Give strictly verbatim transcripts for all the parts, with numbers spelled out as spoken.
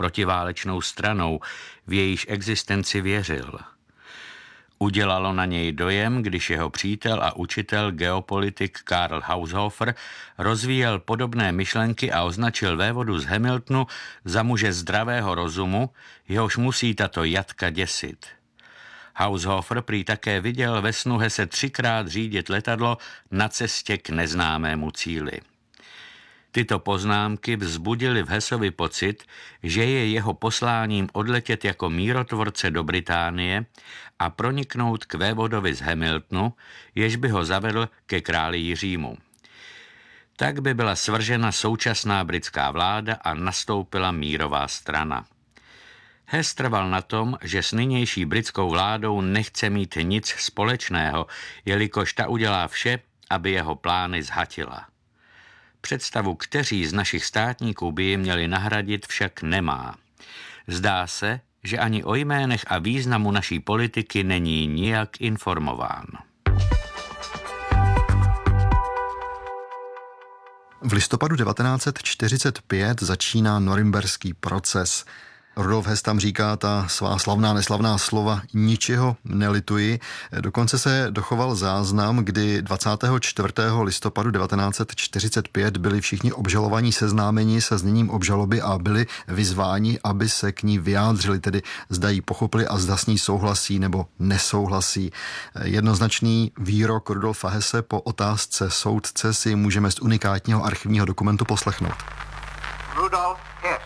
protiválečnou stranou, v jejíž existenci věřil. Udělalo na něj dojem, když jeho přítel a učitel geopolitik Karl Haushofer rozvíjel podobné myšlenky a označil vévodu z Hamiltonu za muže zdravého rozumu, jehož musí tato jatka děsit. Haushofer prý také viděl ve snu Hesse třikrát řídit letadlo na cestě k neznámému cíli. Tyto poznámky vzbudily v Hessovi pocit, že je jeho posláním odletět jako mírotvorce do Británie a proniknout k vévodovi z Hamiltonu, jež by ho zavedl ke králi Jiřímu. Tak by byla svržena současná britská vláda a nastoupila mírová strana. Hess trval na tom, že s nynější britskou vládou nechce mít nic společného, jelikož ta udělá vše, aby jeho plány zhatila. Představu, kteří z našich státníků by ji měli nahradit, však nemá. Zdá se, že ani o jménech a významu naší politiky není nijak informován. V listopadu devatenáct set čtyřicet pět začíná norimberský proces. Rudolf Hess tam říká ta svá slavná, neslavná slova ničeho nelituji. Dokonce se dochoval záznam, kdy dvacátého čtvrtého listopadu devatenáct set čtyřicet pět byli všichni obžalovaní seznámeni se zněním obžaloby a byli vyzváni, aby se k ní vyjádřili, tedy zda ji pochopili a zda s ní souhlasí nebo nesouhlasí. Jednoznačný výrok Rudolfa Hesse po otázce soudce si můžeme z unikátního archivního dokumentu poslechnout. Rudolf Hess.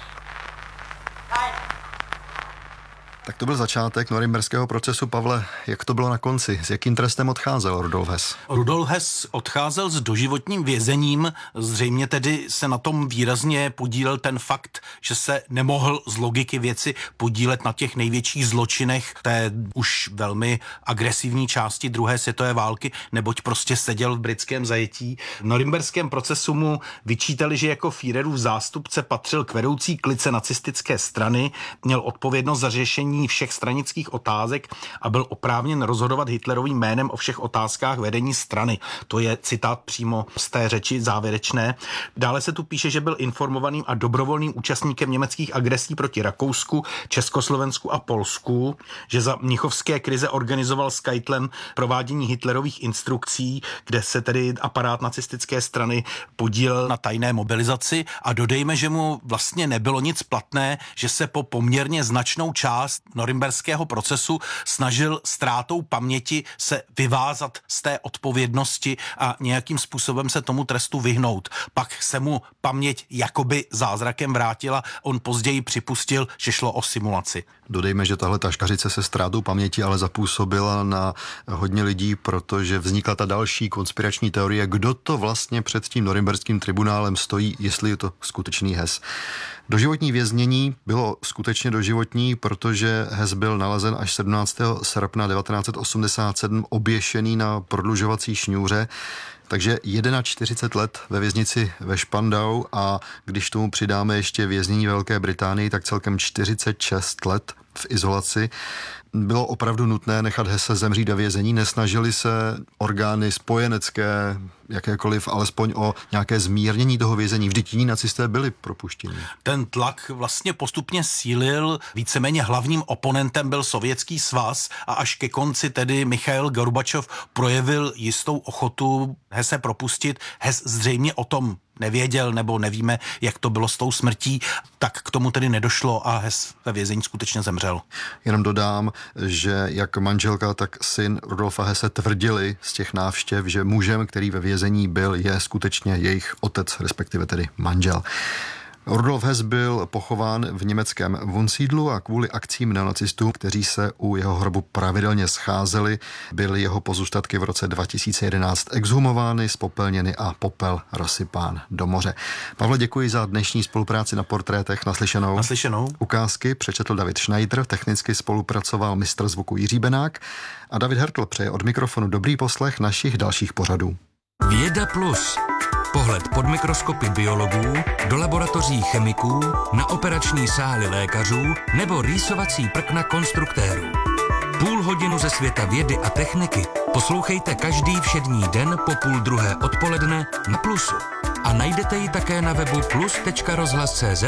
Tak to byl začátek norimberského procesu. Pavle, jak to bylo na konci? S jakým trestem odcházel Rudolf Hess? Rudolf Hess odcházel s doživotním vězením. Zřejmě tedy se na tom výrazně podílel ten fakt, že se nemohl z logiky věci podílet na těch největších zločinech té už velmi agresivní části druhé světové války, neboť prostě seděl v britském zajetí. V norimberském procesu mu vyčítali, že jako Führerův zástupce patřil k vedoucí klice nacistické strany, měl odpovědnost za řešení všech stranických otázek a byl oprávněn rozhodovat Hitlerovým jménem o všech otázkách vedení strany. To je citát přímo z té řeči závěrečné. Dále se tu píše, že byl informovaným a dobrovolným účastníkem německých agresí proti Rakousku, Československu a Polsku, že za mnichovské krize organizoval s Keitlem provádění Hitlerových instrukcí, kde se tedy aparát nacistické strany podílel na tajné mobilizaci, a dodejme, že mu vlastně nebylo nic platné, že se po poměrně značnou část norimberského procesu snažil ztrátou paměti se vyvázat z té odpovědnosti a nějakým způsobem se tomu trestu vyhnout. Pak se mu paměť jakoby zázrakem vrátila, on později připustil, že šlo o simulaci. Dodejme, že tahle taškařice se ztrátou paměti ale zapůsobila na hodně lidí, protože vznikla ta další konspirační teorie, kdo to vlastně před tím norimberským tribunálem stojí, jestli je to skutečný Hess. Doživotní věznění bylo skutečně doživotní, protože Hess byl nalezen až sedmnáctého srpna devatenáct set osmdesát sedm oběšený na prodlužovací šňůře, takže čtyřicet jedna let ve věznici ve Spandau, a když tomu přidáme ještě věznění ve Velké Británii, tak celkem čtyřicet šest let v izolaci. Bylo opravdu nutné nechat Hesse zemřít ve vězení, nesnažili se orgány spojenecké, jakékoliv, alespoň o nějaké zmírnění toho vězení. Vždyť jiní nacisté byli propuštěni. Ten tlak vlastně postupně sílil, víceméně hlavním oponentem byl Sovětský svaz a až ke konci tedy Michail Gorbačov projevil jistou ochotu Hesse propustit. Hess zřejmě o tom nevěděl, nebo nevíme, jak to bylo s tou smrtí, tak k tomu tedy nedošlo a Hess ve vězení skutečně zemřel. Jenom dodám, že jak manželka, tak syn Rudolfa Hesse tvrdili z těch návštěv, že mužem, který ve vězení byl, je skutečně jejich otec, respektive tedy manžel. Rudolf Hess byl pochován v německém Wunsiedlu a kvůli akcím neonacistů, kteří se u jeho hrobu pravidelně scházeli, byly jeho pozůstatky v roce dva tisíce jedenáct exhumovány, spopelněny a popel rozsypán do moře. Pavle, děkuji za dnešní spolupráci na Portrétech. Naslyšenou. Naslyšenou. Ukázky přečetl David Schneider, technicky spolupracoval mistr zvuku Jiří Benák a David Hertl přeje od mikrofonu dobrý poslech našich dalších pořadů. Věda plus. Pohled pod mikroskopy biologů, do laboratoří chemiků, na operační sály lékařů nebo rýsovací prkna konstruktérů. Půl hodinu ze světa vědy a techniky poslouchejte každý všední den po půl druhé odpoledne na Plusu. A najdete ji také na webu plus tečka rozhlas tečka cé zet,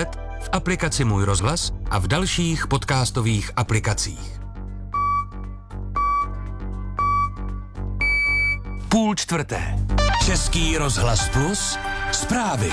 v aplikaci Můj rozhlas a v dalších podcastových aplikacích. Půl čtvrté. Český rozhlas Plus. Zprávy.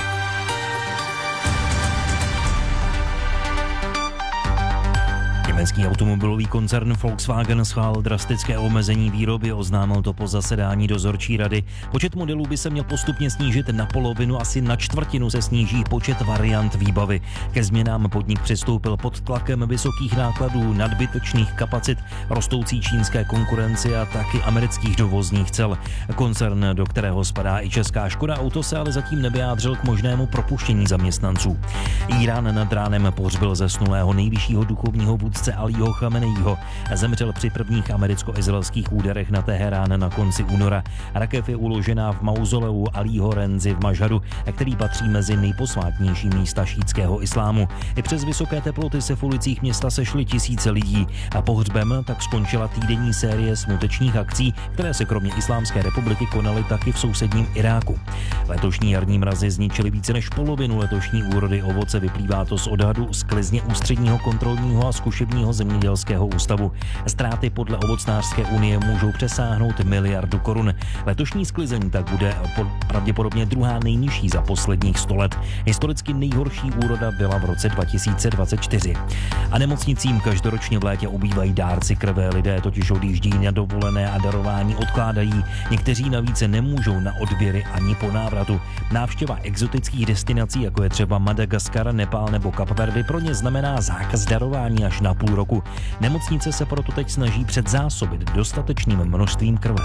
Německý automobilový koncern Volkswagen schválil drastické omezení výroby, oznámil to po zasedání dozorčí rady. Počet modelů by se měl postupně snížit na polovinu, asi na čtvrtinu se sníží počet variant výbavy. Ke změnám podnik přistoupil pod tlakem vysokých nákladů, nadbytečných kapacit, rostoucí čínské konkurenci a taky amerických dovozních cel. Koncern, do kterého spadá i česká Škoda Auto, se ale zatím nevyjádřil k možnému propuštění zaměstnanců. Írán nad ránem pohřbil zesnulého nejvyššího duchovního vůdce Alího Chameneího. Zemřel při prvních americko-izraelských úderech na Teherán na konci února. Rakev je uložená v mauzoleu Alího Renzi v Mažhadu, který patří mezi nejposvátnější místa šítského islámu. I přes vysoké teploty se v ulicích města sešly tisíce lidí a pohřbem tak skončila týdenní série smutečních akcí, které se kromě Islámské republiky konaly taky v sousedním Iráku. Letošní jarní mrazy zničily více než polovinu letošní úrody ovoce, vyplývá to z odhadu sklizně Ústředního kontrolního a zkušebního zemědělského ústavu. Ztráty podle ovocnářské unie můžou přesáhnout miliardu korun. Letošní sklizeň tak bude pravděpodobně druhá nejnižší za posledních sto let. Historicky nejhorší úroda byla v roce dva tisíce dvacet čtyři. A nemocnicím každoročně v létě ubývají dárci krve. Lidé totiž odjíždí na dovolené a darování odkládají. Někteří navíc nemůžou na odběry ani po návratu. Návštěva exotických destinací, jako je třeba Madagaskar, Nepál nebo Kapverdy, pro ně znamená zákaz darování až na půl roku. Nemocnice se proto teď snaží předzásobit dostatečným množstvím krve.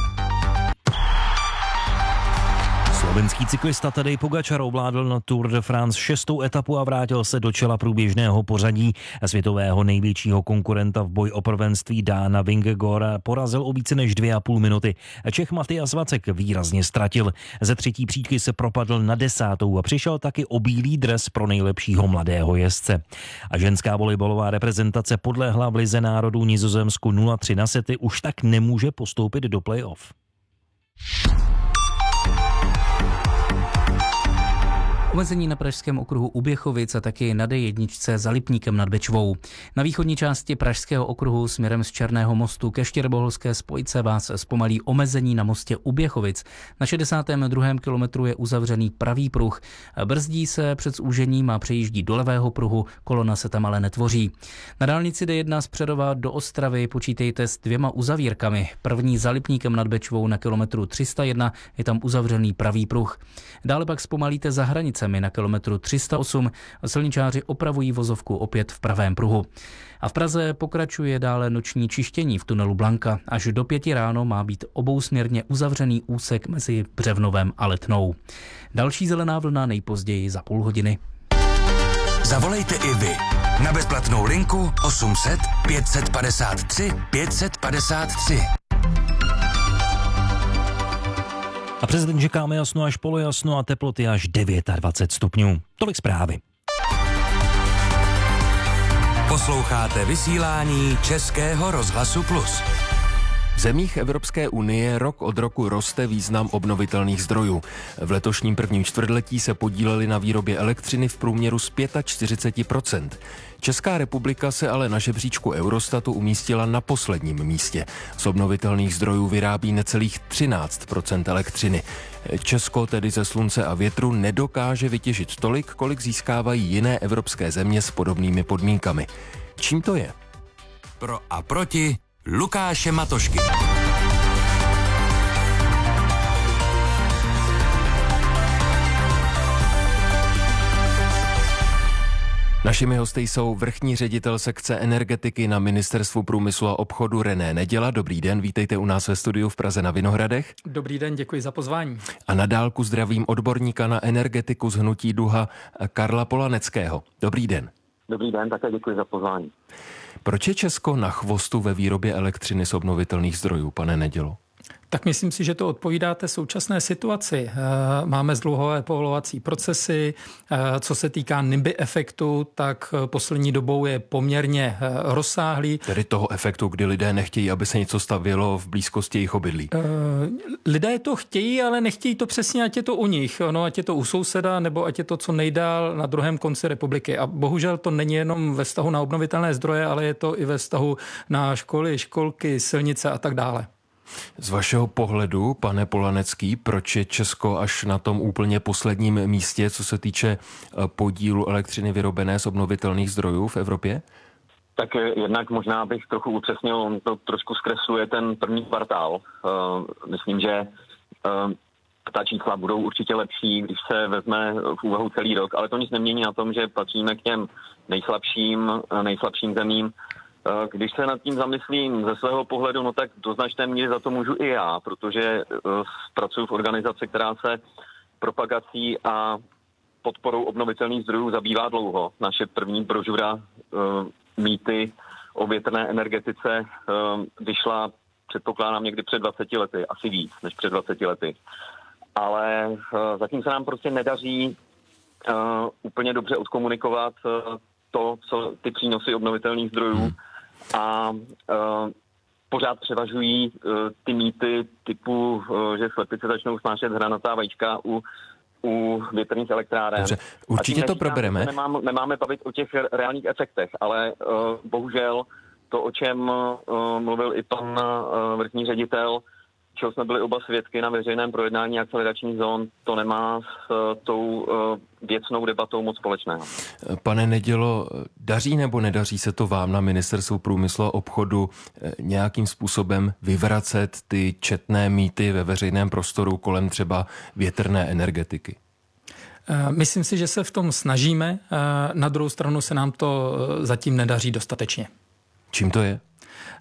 Slovenský cyklista Tadej Pogačar ovládl na Tour de France šestou etapu a vrátil se do čela průběžného pořadí. Světového největšího konkurenta v boji o prvenství Dána Vingegaarda porazil o více než dvě a půl minuty. Čech Matyas Vacek výrazně ztratil. Ze třetí příčky se propadl na desátou a přišel taky o bílý dres pro nejlepšího mladého jezdce. A ženská volejbalová reprezentace podlehla v lize národů Nizozemsku nula tři na sety, už tak nemůže postoupit do playoff. Omezení na pražském okruhu u Běchovic a taky na D jedna za Lipníkem nad Bečvou. Na východní části pražského okruhu směrem z Černého mostu ke Štěrboholské spojce vás zpomalí omezení na mostě u Běchovic. Na šedesátém druhém kilometru je uzavřený pravý pruh. Brzdí se před zúžením a přejíždí do levého pruhu, kolona se tam ale netvoří. Na dálnici D jedna z Přerova do Ostravy počítejte s dvěma uzavírkami. První za Lipníkem nad Bečvou na kilometru tři sta jedna je tam uzavřený pravý pruh. Dále pak zpomalíte za hranici na kilometru tři sta osm a silničáři opravují vozovku opět v pravém pruhu. A v Praze pokračuje dále noční čištění v tunelu Blanka. Až do pěti ráno má být obousměrně uzavřený úsek mezi Břevnovem a Letnou. Další zelená vlna nejpozději za půl hodiny. Zavolejte i vy na bezplatnou linku osm set pět set padesát tři pět set padesát tři. A přes den čekáme jasno až polojasno a teploty až dvacet devět stupňů. Tolik zprávy. Posloucháte vysílání Českého rozhlasu Plus. V zemích Evropské unie rok od roku roste význam obnovitelných zdrojů. V letošním prvním čtvrtletí se podíleli na výrobě elektřiny v průměru z čtyřicet pět procent. Česká republika se ale na žebříčku Eurostatu umístila na posledním místě. Z obnovitelných zdrojů vyrábí necelých třináct procent elektřiny. Česko tedy ze slunce a větru nedokáže vytěžit tolik, kolik získávají jiné evropské země s podobnými podmínkami. Čím to je? Pro a proti Lukáše Matošky. Našimi hosty jsou vrchní ředitel sekce energetiky na Ministerstvu průmyslu a obchodu René Neděla. Dobrý den, vítejte u nás ve studiu v Praze na Vinohradech. Dobrý den, děkuji za pozvání. A na dálku zdravím odborníka na energetiku z Hnutí Duha Karla Polaneckého. Dobrý den. Dobrý den, také děkuji za pozvání. Proč je Česko na chvostu ve výrobě elektřiny z obnovitelných zdrojů, pane Nedělo? Tak myslím si, že to odpovídá té současné situaci. Máme zdlouhové povolovací procesy. Co se týká NIMBY efektu, tak poslední dobou je poměrně rozsáhlý. Tedy toho efektu, kdy lidé nechtějí, aby se něco stavělo v blízkosti jejich obydlí. Lidé to chtějí, ale nechtějí to přesně, ať je to u nich. No, ať je to u souseda, nebo ať je to co nejdál na druhém konci republiky. A bohužel to není jenom ve vztahu na obnovitelné zdroje, ale je to i ve vztahu na školy, školky, silnice a tak dále. Z vašeho pohledu, pane Polanecký, proč je Česko až na tom úplně posledním místě, co se týče podílu elektřiny vyrobené z obnovitelných zdrojů v Evropě? Tak jednak možná bych trochu upřesnil, on to trošku zkresluje ten první kvartál. Uh, myslím, že uh, ta čísla budou určitě lepší, když se vezme v úvahu celý rok, ale to nic nemění na tom, že patříme k těm nejslabším, nejslabším zemím. Když se nad tím zamyslím ze svého pohledu, no tak do značné míry za to můžu i já, protože pracuji v organizaci, která se propagací a podporou obnovitelných zdrojů zabývá dlouho. Naše první brožura Mýty o větrné energetice vyšla, předpokládám, někdy před dvaceti lety, asi víc než před dvaceti lety. Ale zatím se nám prostě nedaří úplně dobře odkomunikovat to, co ty přínosy obnovitelných zdrojů hmm. a uh, pořád převažují uh, ty mýty typu, uh, že slepice začnou snášet hranatá vajíčka u, u větrných elektráren. Dobře, určitě to probereme. Nemám, nemáme bavit o těch reálných efektech, ale uh, bohužel to, o čem uh, mluvil i pan uh, vrchní ředitel, čeho jsme byli oba svědky na veřejném projednání akceleračních zón, to nemá s uh, tou uh, věcnou debatou moc společného. Pane Nedělo, daří nebo nedaří se to vám na Ministerstvu průmyslu a obchodu nějakým způsobem vyvracet ty četné mýty ve veřejném prostoru kolem třeba větrné energetiky? Myslím si, že se v tom snažíme. Na druhou stranu se nám to zatím nedaří dostatečně. Čím to je?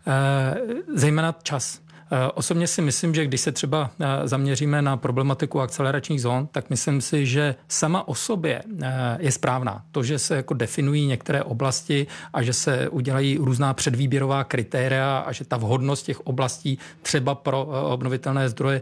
Zejména čas. Osobně si myslím, že když se třeba zaměříme na problematiku akceleračních zón, tak myslím si, že sama o sobě je správná. To, že se jako definují některé oblasti a že se udělají různá předvýběrová kritéria a že ta vhodnost těch oblastí třeba pro obnovitelné zdroje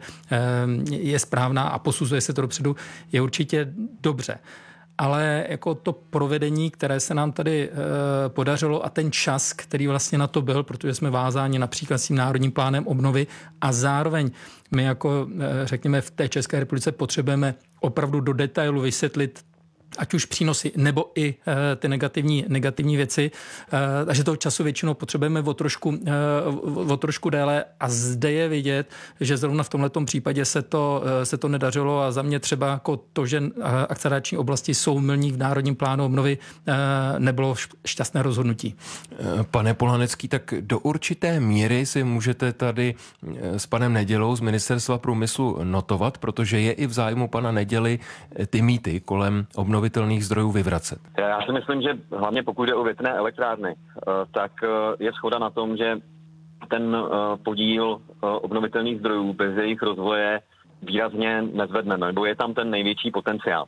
je správná a posuzuje se to dopředu, je určitě dobře. Ale jako to provedení, které se nám tady e, podařilo a ten čas, který vlastně na to byl, protože jsme vázáni například s tím národním plánem obnovy a zároveň my jako, e, řekněme, v té České republice potřebujeme opravdu do detailu vysvětlit ať už přínosy, nebo i e, ty negativní, negativní věci. E, takže toho času většinou potřebujeme o trošku, e, o trošku déle a zde je vidět, že zrovna v tomhletom případě se to, e, se to nedařilo a za mě třeba jako to, že akcelerační oblasti jsou milník v národním plánu obnovy, e, nebylo šťastné rozhodnutí. Pane Polanecký, tak do určité míry si můžete tady s panem Nedělou z Ministerstva průmyslu notovat, protože je i v zájmu pana Neděly ty mýty kolem obnovitelných zdrojů vyvracet. Já si myslím, že hlavně pokud jde o větrné elektrárny, tak je shoda na tom, že ten podíl obnovitelných zdrojů bez jejich rozvoje výrazně nezvedneme, nebo je tam ten největší potenciál.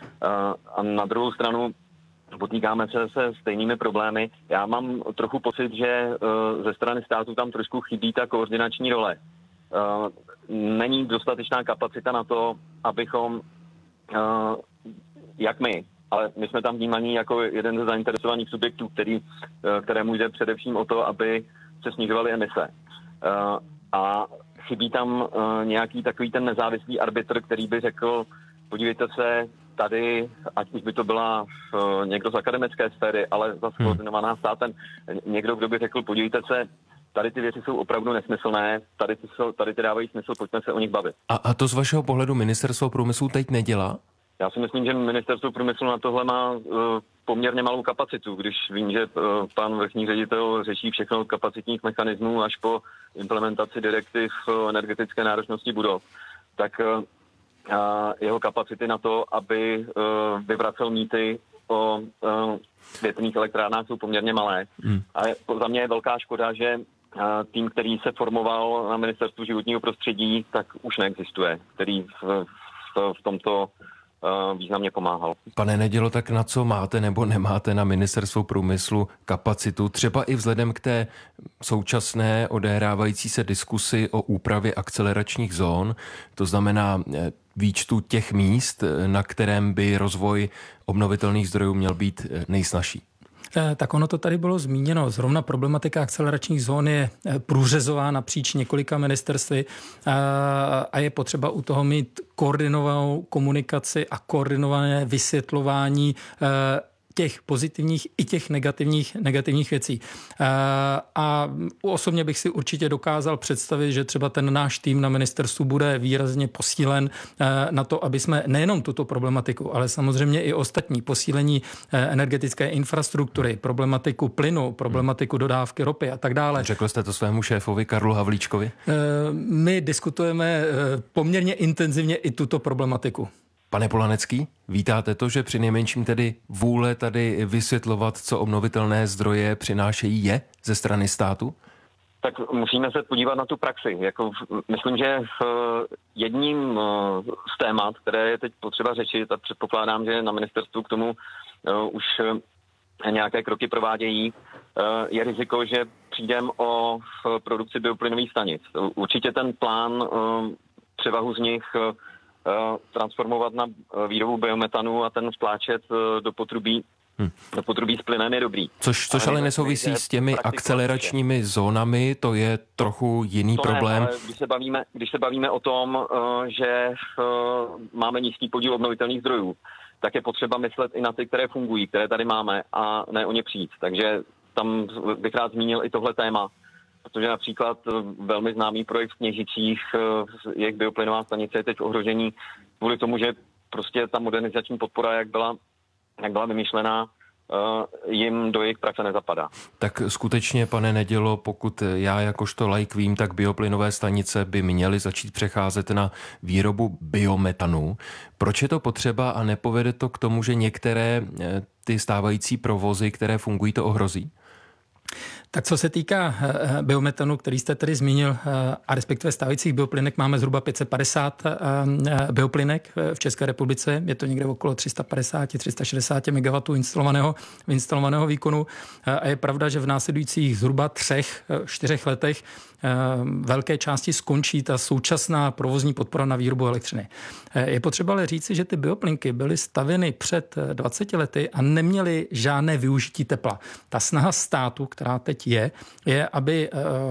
A na druhou stranu potýkáme se se stejnými problémy. Já mám trochu pocit, že ze strany státu tam trošku chybí ta koordinační role. Není dostatečná kapacita na to, abychom jak my, ale my jsme tam vnímaní jako jeden ze zainteresovaných subjektů, který, kterému jde především o to, aby se snižovaly emise. A chybí tam nějaký takový ten nezávislý arbitr, který by řekl, podívejte se, tady, ať už by to byla někdo z akademické sféry, ale zase koordinovaná státem, někdo, kdo by řekl, podívejte se, tady ty věci jsou opravdu nesmyslné, tady ty, jsou, tady ty dávají smysl, pojďme se o nich bavit. A, a to z vašeho pohledu Ministerstvo průmyslu teď nedělá? Já si myslím, že Ministerstvo průmyslu na tohle má uh, poměrně malou kapacitu, když vím, že uh, pan vrchní ředitel řeší všechno od kapacitních mechanismů až po implementaci direktiv uh, energetické náročnosti budov, tak uh, jeho kapacity na to, aby uh, vyvracel mýty o uh, větrných elektrárnách jsou poměrně malé. Hmm. A je, za mě je velká škoda, že uh, tým, který se formoval na Ministerstvu životního prostředí, tak už neexistuje, který v, v, v tomto významně pomáhal. Pane Nedělo, tak na co máte nebo nemáte na Ministerstvu průmyslu kapacitu, třeba i vzhledem k té současné odehrávající se diskusi o úpravě akceleračních zón, to znamená výčtu těch míst, na kterém by rozvoj obnovitelných zdrojů měl být nejsnažší? Tak ono to tady bylo zmíněno. Zrovna problematika akceleračních zón je průřezová napříč několika ministerstvy a je potřeba u toho mít koordinovanou komunikaci a koordinované vysvětlování těch pozitivních i těch negativních, negativních věcí. A osobně bych si určitě dokázal představit, že třeba ten náš tým na ministerstvu bude výrazně posílen na to, aby jsme nejenom tuto problematiku, ale samozřejmě i ostatní posílení energetické infrastruktury, problematiku plynu, problematiku dodávky ropy a tak dále. Řekl jste to svému šéfovi Karlu Havlíčkovi? My diskutujeme poměrně intenzivně i tuto problematiku. Pane Polanecký, vítáte to, že při nejmenším tedy vůle tady vysvětlovat, co obnovitelné zdroje přinášejí, je ze strany státu? Tak musíme se podívat na tu praxi. Jako, myslím, že jedním z témat, které je teď potřeba řešit, a předpokládám, že na ministerstvu k tomu už nějaké kroky provádějí, je riziko, že přijdeme o produkci bioplynových stanic. Určitě ten plán převahu z nich transformovat na výrobu biometanu a ten vtláčet do potrubí, hmm. do potrubí s plynem je dobrý. Což, což ale nesouvisí s těmi akceleračními zónami, to je trochu jiný to problém. Ne, ale když se bavíme, když se bavíme o tom, že máme nízký podíl obnovitelných zdrojů, tak je potřeba myslet i na ty, které fungují, které tady máme a ne o ně přijít. Takže tam bych rád zmínil i tohle téma. Protože například velmi známý projekt v Kněžicích, jejich bioplynová stanice je teď v ohrožení kvůli tomu, že prostě ta modernizační podpora, jak byla, jak byla vymyšlená, jim do jejich praxe nezapadá. Tak skutečně, pane Nedělo, pokud já jakožto laik vím, tak bioplynové stanice by měly začít přecházet na výrobu biometanu. Proč je to potřeba a nepovede to k tomu, že některé ty stávající provozy, které fungují, to ohrozí? Tak co se týká biometanu, který jste tady zmínil, a respektive stávajících bioplynek, máme zhruba pět set padesát bioplynek v České republice. Je to někde okolo tři sta padesát až tři sta šedesát megawattů instalovaného, instalovaného výkonu. A je pravda, že v následujících zhruba třech, čtyřech letech velké části skončí ta současná provozní podpora na výrobu elektřiny. Je potřeba ale říci, že ty bioplynky byly stavěny před dvaceti lety a neměly žádné využití tepla. Ta snaha státu, která teď je, je, aby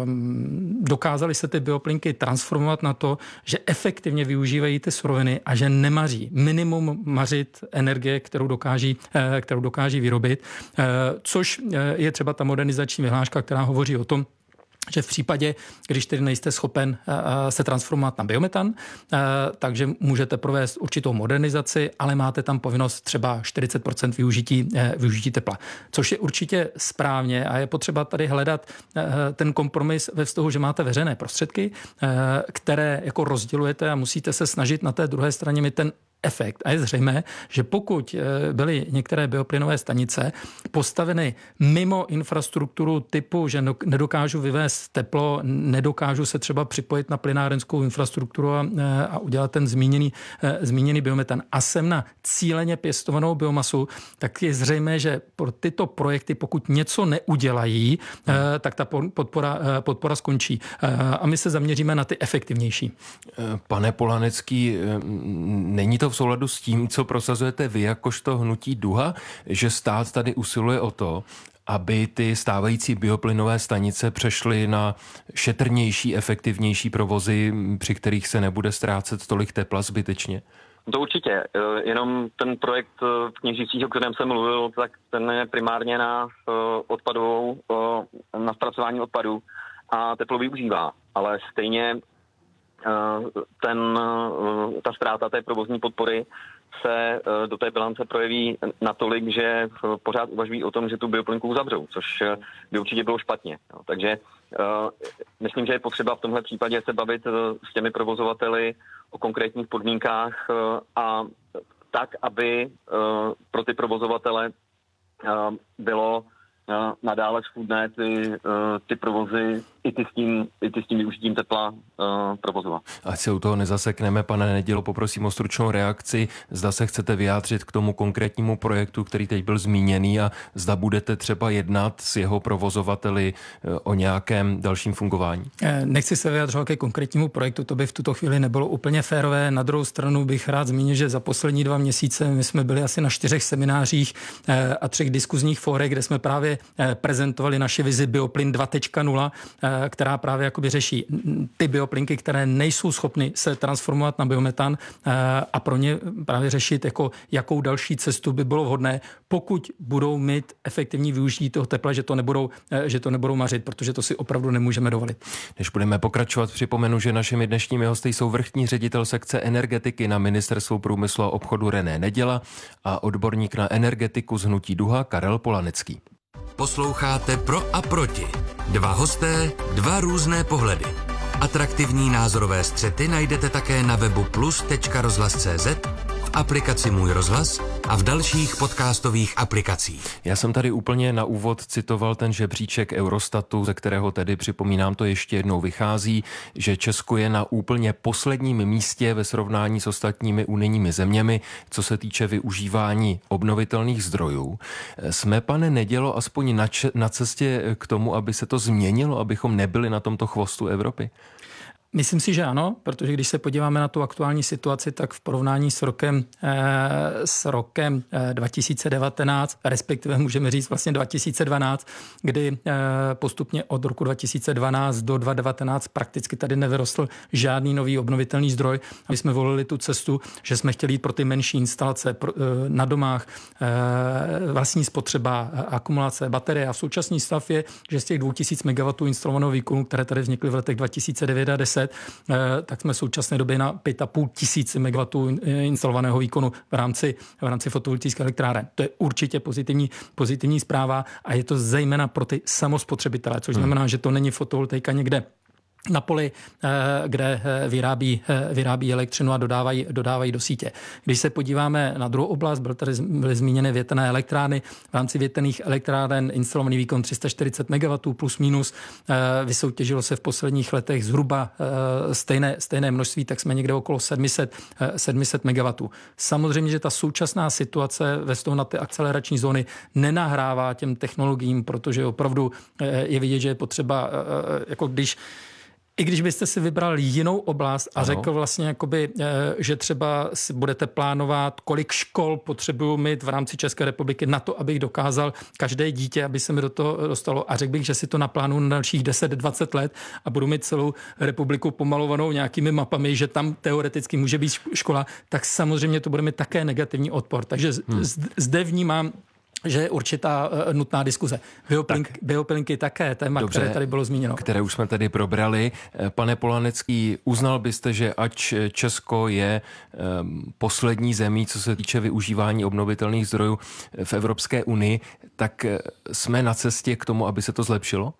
dokázali se ty bioplynky transformovat na to, že efektivně využívají ty suroviny a že nemaří. Minimum mařit energie, kterou dokáží, kterou dokáží vyrobit, což je třeba ta modernizační vyhláška, která hovoří o tom, že v případě, když tedy nejste schopen se transformovat na biometan, takže můžete provést určitou modernizaci, ale máte tam povinnost třeba čtyřicet procent využití, využití tepla. Což je určitě správně a je potřeba tady hledat ten kompromis ve vztahu, že máte veřejné prostředky, které jako rozdělujete a musíte se snažit na té druhé straně mít ten efekt. A je zřejmé, že pokud byly některé bioplynové stanice postaveny mimo infrastrukturu typu, že nedokážu vyvést teplo, nedokážu se třeba připojit na plynárenskou infrastrukturu a, a udělat ten zmíněný, zmíněný biometan a jsem na cíleně pěstovanou biomasu, tak je zřejmé, že pro tyto projekty, pokud něco neudělají, hmm. tak ta podpora, podpora skončí. A my se zaměříme na ty efektivnější. Pane Polanecký, není to v souladu s tím, co prosazujete vy jakožto hnutí Duha, že stát tady usiluje o to, aby ty stávající bioplynové stanice přešly na šetrnější, efektivnější provozy, při kterých se nebude ztrácet tolik tepla zbytečně? To určitě. Jenom ten projekt v Kněžicích, o kterém jsem mluvil, tak ten je primárně na odpadovou, na zpracování odpadů a teplo využívá. Ale stejně ten, ta ztráta té provozní podpory se do té bilance projeví natolik, že pořád uvažují o tom, že tu bioplynku uzavřou, což by určitě bylo špatně. Takže myslím, že je potřeba v tomhle případě se bavit s těmi provozovateli o konkrétních podmínkách a tak, aby pro ty provozovatele bylo nadále schůdné ty, ty provozy i ty s tím, i ty s tím využitím tepla provozovat. Ať se u toho nezasekneme, pane Nedělo, poprosím o stručnou reakci. Zda se chcete vyjádřit k tomu konkrétnímu projektu, který teď byl zmíněný, a zda budete třeba jednat s jeho provozovateli o nějakém dalším fungování? Nechci se vyjadřovat ke konkrétnímu projektu, to by v tuto chvíli nebylo úplně férové. Na druhou stranu bych rád zmínil, že za poslední dva měsíce my jsme byli asi na čtyřech seminářích a třech diskuzních fórech, kde jsme právě prezentovali naši vizi Bioplyn dva tečka nula, která právě jakoby řeší ty bioplynky, které nejsou schopny se transformovat na biometan, a pro ně právě řešit, jako, jakou další cestu by bylo vhodné, pokud budou mít efektivní využití toho tepla, že to nebudou, že to nebudou mařit, protože to si opravdu nemůžeme dovolit. Než budeme pokračovat, připomenu, že našimi dnešními hosty jsou vrchní ředitel sekce energetiky na Ministerstvu průmyslu a obchodu René Neděla a odborník na energetiku z hnutí Duha Karel Polanecký. Posloucháte Pro a proti. Dva hosté, dva různé pohledy. Atraktivní názorové střety najdete také na webu plus tečka rozhlas tečka cé zet, v aplikaci Můj rozhlas a v dalších podcastových aplikacích. Já jsem tady úplně na úvod citoval ten žebříček Eurostatu, ze kterého tedy, připomínám to ještě jednou, vychází, že Česko je na úplně posledním místě ve srovnání s ostatními unijními zeměmi, co se týče využívání obnovitelných zdrojů. Jsme, pane Nedělo, aspoň na, če- na cestě k tomu, aby se to změnilo, abychom nebyli na tomto chvostu Evropy? Myslím si, že ano, protože když se podíváme na tu aktuální situaci, tak v porovnání s rokem, s rokem dva tisíce devatenáct, respektive můžeme říct vlastně dva tisíce dvanáct, kdy postupně od roku dva tisíce dvanáct do dva tisíce devatenáct prakticky tady nevyrostl žádný nový obnovitelný zdroj. A my jsme volili tu cestu, že jsme chtěli jít pro ty menší instalace na domách, vlastní spotřeba, akumulace, baterie. A v současný stav je, že z těch dvou tisíc megawattů instalovaného výkonu, které tady vznikly v letech dva tisíce devět a deset, tak jsme v současné době na pět a půl tisíce megawattů instalovaného výkonu v rámci, v rámci fotovoltaických elektráren. To je určitě pozitivní, pozitivní zpráva a je to zejména pro ty samospotřebitele, což znamená, že to není fotovoltaika někde na poli, kde vyrábí, vyrábí elektřinu a dodávají, dodávají do sítě. Když se podíváme na druhou oblast, byly tady byly zmíněny větrné elektrárny. V rámci větrných elektráren instalovaný výkon tři sta čtyřicet megawattů plus minus. Vysoutěžilo se v posledních letech zhruba stejné, stejné množství, tak jsme někde okolo sedm set megawattů. Samozřejmě, že ta současná situace ve vztahu na ty akcelerační zóny nenahrává těm technologiím, protože opravdu je vidět, že je potřeba, jako když I když byste si vybral jinou oblast a ano. řekl vlastně, jakoby, že třeba si budete plánovat, kolik škol potřebuju mít v rámci České republiky na to, abych dokázal každé dítě, aby se mi do toho dostalo, a řekl bych, že si to naplánuju na dalších deset dvacet let a budu mít celou republiku pomalovanou nějakými mapami, že tam teoreticky může být škola, tak samozřejmě to bude mít také negativní odpor. Takže hmm. zde vnímám, že je určitá uh, nutná diskuze. Bioplink, tak. Bioplinky také, téma, dobře, které tady bylo zmíněno. Které už jsme tady probrali. Pane Polanecký, uznal byste, že ač Česko je um, poslední zemí, co se týče využívání obnovitelných zdrojů v Evropské unii, tak jsme na cestě k tomu, aby se to zlepšilo?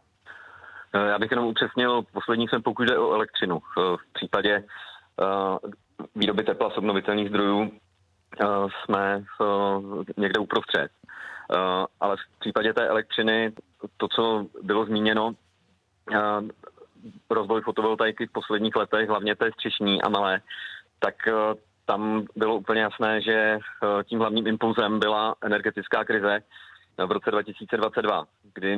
Já bych jenom upřesnil, poslední jsem, pokud jde o elektřinu. V případě uh, výroby tepla z obnovitelných zdrojů uh, jsme uh, někde uprostřed. Uh, ale v případě té elektřiny, to, co bylo zmíněno, uh, rozvoj fotovoltaiky v posledních letech, hlavně té střešní a malé, tak uh, tam bylo úplně jasné, že uh, tím hlavním impulzem byla energetická krize v roce dva tisíce dvacet dva, kdy uh,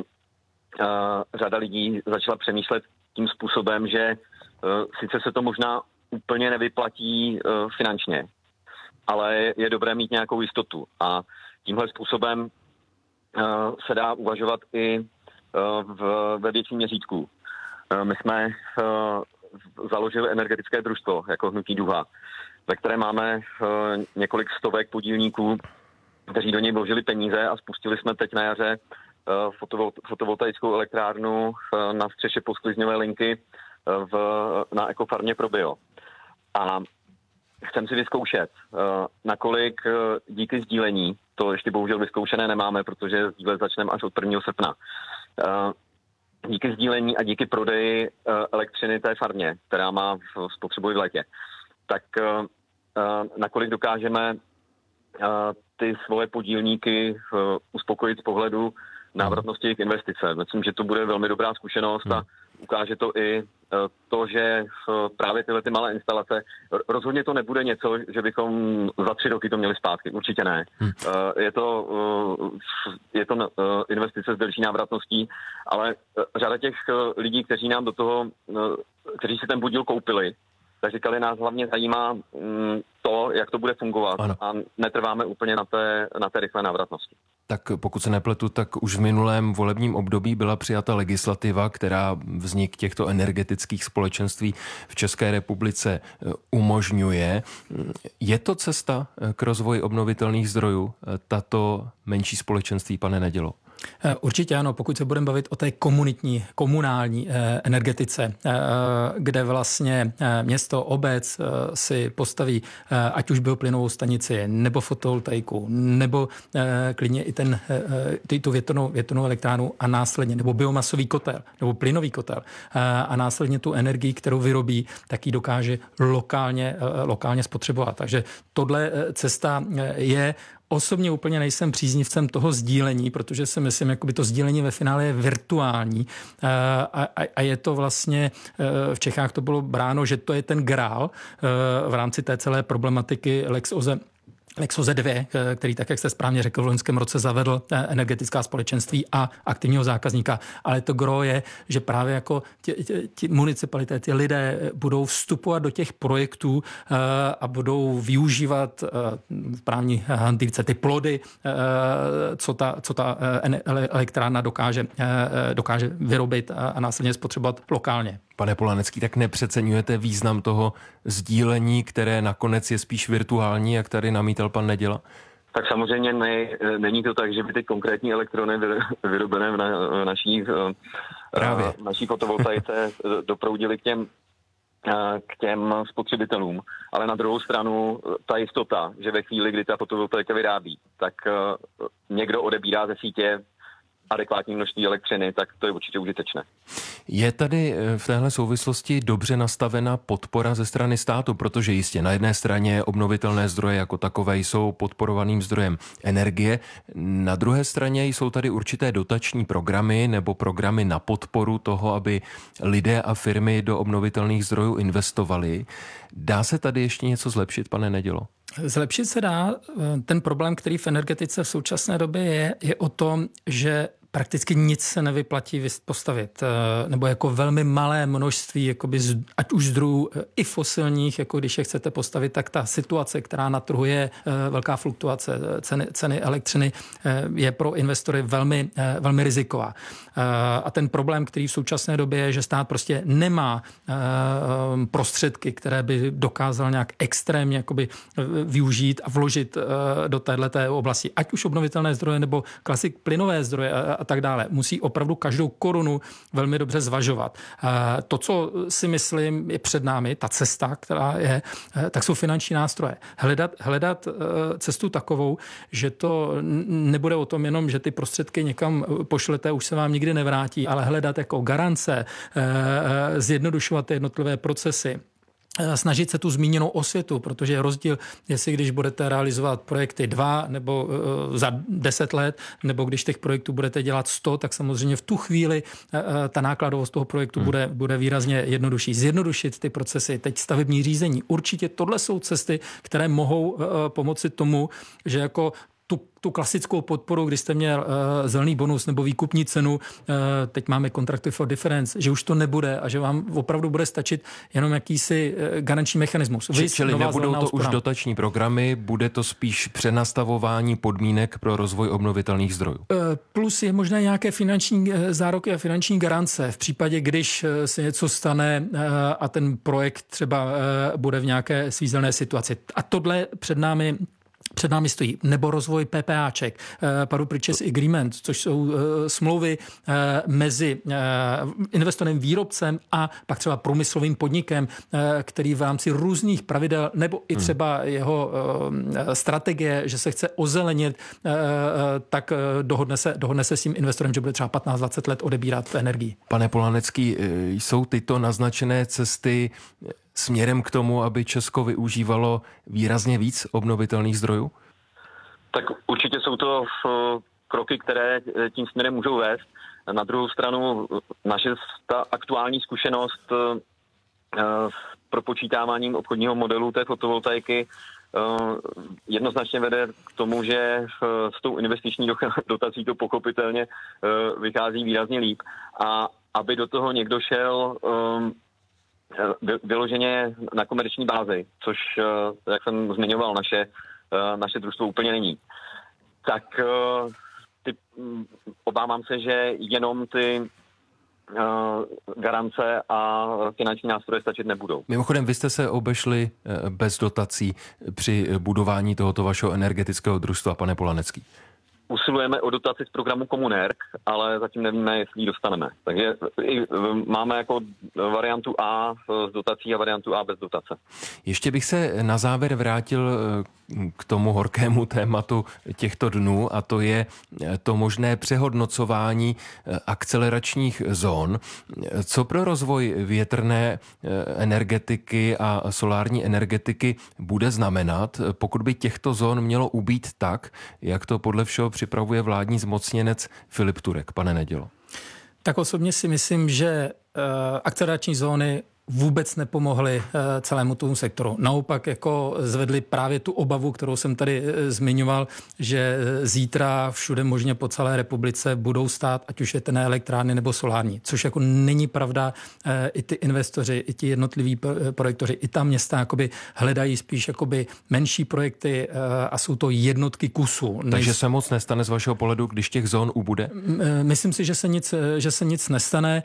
řada lidí začala přemýšlet tím způsobem, že uh, sice se to možná úplně nevyplatí uh, finančně, ale je dobré mít nějakou jistotu. A tímhle způsobem uh, se dá uvažovat i uh, v, ve větším měřítku. Uh, my jsme uh, založili energetické družstvo jako hnutí Duha, ve které máme uh, několik stovek podílníků, kteří do něj vložili peníze a spustili jsme teď na jaře uh, fotovol, fotovoltaickou elektrárnu uh, na střeše posklizňové linky uh, v, na ekofarmě Probio. A chcem si vyzkoušet, uh, nakolik uh, díky sdílení, to ještě bohužel vyzkoušené nemáme, protože sdílet začneme až od prvního srpna, uh, díky sdílení a díky prodeji uh, elektřiny té farmě, která má spotřebu v létě, tak uh, uh, nakolik dokážeme uh, ty svoje podílníky uh, uspokojit z pohledu návratnosti k investice. Myslím, že to bude velmi dobrá zkušenost a ukáže to i to, že právě tyhle ty malé instalace, rozhodně to nebude něco, že bychom za tři roky to měli zpátky. Určitě ne. Hmm. Je to, je to investice s delší návratností, ale řada těch lidí, kteří nám do toho, kteří si ten podíl koupili, tak říkali, nás hlavně zajímá to, jak to bude fungovat, ano. A netrváme úplně na té, na té rychlé návratnosti. Tak pokud se nepletu, tak už v minulém volebním období byla přijata legislativa, která vznik těchto energetických společenství v České republice umožňuje. Je to cesta k rozvoji obnovitelných zdrojů, tato menší společenství, pane Nedělo? Určitě ano, pokud se budeme bavit o té komunitní, komunální energetice, kde vlastně město, obec si postaví ať už bioplynovou stanici, nebo fotovoltaiku, nebo klidně i ten, tu větrnou, větrnou elektránu a následně, nebo biomasový kotel, nebo plynový kotel a následně tu energii, kterou vyrobí, tak ji dokáže lokálně, lokálně spotřebovat. Takže tohle cesta je. Osobně úplně nejsem příznivcem toho sdílení, protože si myslím, jakoby to sdílení ve finále je virtuální a, a, a je to vlastně, v Čechách to bylo bráno, že to je ten grál v rámci té celé problematiky Lex O Z E. Lex O Z E dva, který, tak jak jste správně řekl, v loňském roce zavedl energetická společenství a aktivního zákazníka. Ale to gro je, že právě jako ti, ti, ti municipality, ti lidé budou vstupovat do těch projektů a budou využívat v právní hantýrce ty plody, co ta, co ta elektrárna dokáže, dokáže vyrobit a následně spotřebovat lokálně. Pane Polanecký, tak nepřeceňujete význam toho sdílení, které nakonec je spíš virtuální, jak tady namítal pan Neděla? Tak samozřejmě ne, není to tak, že by ty konkrétní elektrony vyrobené v, na, v naší, Právě. v naší fotovoltaice doproudily k těm, k těm spotřebitelům. Ale na druhou stranu ta jistota, že ve chvíli, kdy ta fotovoltaika vyrábí, tak někdo odebírá ze sítě adekvátní množství elektřiny, tak to je určitě užitečné. Je tady v téhle souvislosti dobře nastavena podpora ze strany státu, protože jistě na jedné straně obnovitelné zdroje jako takové jsou podporovaným zdrojem energie, na druhé straně jsou tady určité dotační programy nebo programy na podporu toho, aby lidé a firmy do obnovitelných zdrojů investovali. Dá se tady ještě něco zlepšit, pane Nedělo? Zlepšit se dá. Ten problém, který v energetice v současné době je, je o tom, že prakticky nic se nevyplatí postavit, nebo jako velmi malé množství, jakoby z, ať už zdrojů i fosilních, jako když je chcete postavit, tak ta situace, která na trhu je, velká fluktuace ceny, ceny elektřiny, je pro investory velmi, velmi riziková. A ten problém, který v současné době je, že stát prostě nemá prostředky, které by dokázal nějak extrémně jakoby využít a vložit do téhleté oblasti, ať už obnovitelné zdroje nebo klasik plynové zdroje a tak dále. Musí opravdu každou korunu velmi dobře zvažovat. To, co si myslím, je před námi, ta cesta, která je, tak jsou finanční nástroje. Hledat, hledat cestu takovou, že to nebude o tom jenom, že ty prostředky někam pošlete, už se vám nikdy nevrátí, ale hledat jako garance, zjednodušovat ty jednotlivé procesy, snažit se tu zmíněnou osvětu, protože je rozdíl, jestli když budete realizovat projekty dva nebo uh, za deset let, nebo když těch projektů budete dělat sto, tak samozřejmě v tu chvíli uh, ta nákladovost toho projektu hmm. bude, bude výrazně jednodušší. Zjednodušit ty procesy, teď stavební řízení. Určitě tohle jsou cesty, které mohou uh, pomoci tomu, že jako Tu, tu klasickou podporu, když jste měl uh, zelený bonus nebo výkupní cenu, uh, teď máme Contract for Difference, že už to nebude a že vám opravdu bude stačit jenom jakýsi uh, garanční mechanismus. Či, čili nebudou to úsporám. Už dotační programy, bude to spíš přenastavování podmínek pro rozvoj obnovitelných zdrojů. Uh, plus je možná nějaké finanční uh, zároky a finanční garance v případě, když uh, se něco stane uh, a ten projekt třeba uh, bude v nějaké svízelné situaci. A tohle před námi Před námi stojí, nebo rozvoj PPAček, Power Purchase Agreement, což jsou uh, smlouvy uh, mezi uh, investorem, výrobcem a pak třeba průmyslovým podnikem, uh, který v rámci různých pravidel, nebo i třeba hmm. jeho uh, strategie, že se chce ozelenit, uh, tak uh, dohodne, se, dohodne se s tím investorem, že bude třeba patnáct dvacet let odebírat energii. Pane Polanecký, jsou tyto naznačené cesty směrem k tomu, aby Česko využívalo výrazně víc obnovitelných zdrojů? Tak určitě jsou to kroky, které tím směrem můžou vést. Na druhou stranu naše ta aktuální zkušenost s propočítáváním obchodního modelu té fotovoltaiky jednoznačně vede k tomu, že s tou investiční dotací to pochopitelně vychází výrazně líp. A aby do toho někdo šel vyloženě na komerční bázi, což, jak jsem zmiňoval, naše, naše družstvo úplně není, tak ty, obávám se, že jenom ty garance a finanční nástroje stačit nebudou. Mimochodem, vy jste se obešli bez dotací při budování tohoto vašeho energetického družstva, pane Polanecký. Usilujeme o dotaci z programu Komunérk, ale zatím nevíme, jestli ji dostaneme. Takže máme jako variantu A s dotací a variantu A bez dotace. Ještě bych se na závěr vrátil k tomu horkému tématu těchto dnů, a to je to možné přehodnocování akceleračních zón. Co pro rozvoj větrné energetiky a solární energetiky bude znamenat, pokud by těchto zón mělo ubýt tak, jak to podle všeho připravuje vládní zmocněnec Filip Turek? Pane Nedělo. Tak osobně si myslím, že uh, akcelerační zóny vůbec nepomohly celému tomu sektoru. Naopak jako zvedli právě tu obavu, kterou jsem tady zmiňoval, že zítra všude možně po celé republice budou stát, ať už je to elektrárny nebo solární, což jako není pravda. I ty investoři, i ti jednotliví projektoři, i ta města jakoby hledají spíš jakoby menší projekty a jsou to jednotky kusů. Takže se moc nestane z vašeho pohledu, když těch zón ubude? Myslím si, že se nic, že se nic nestane.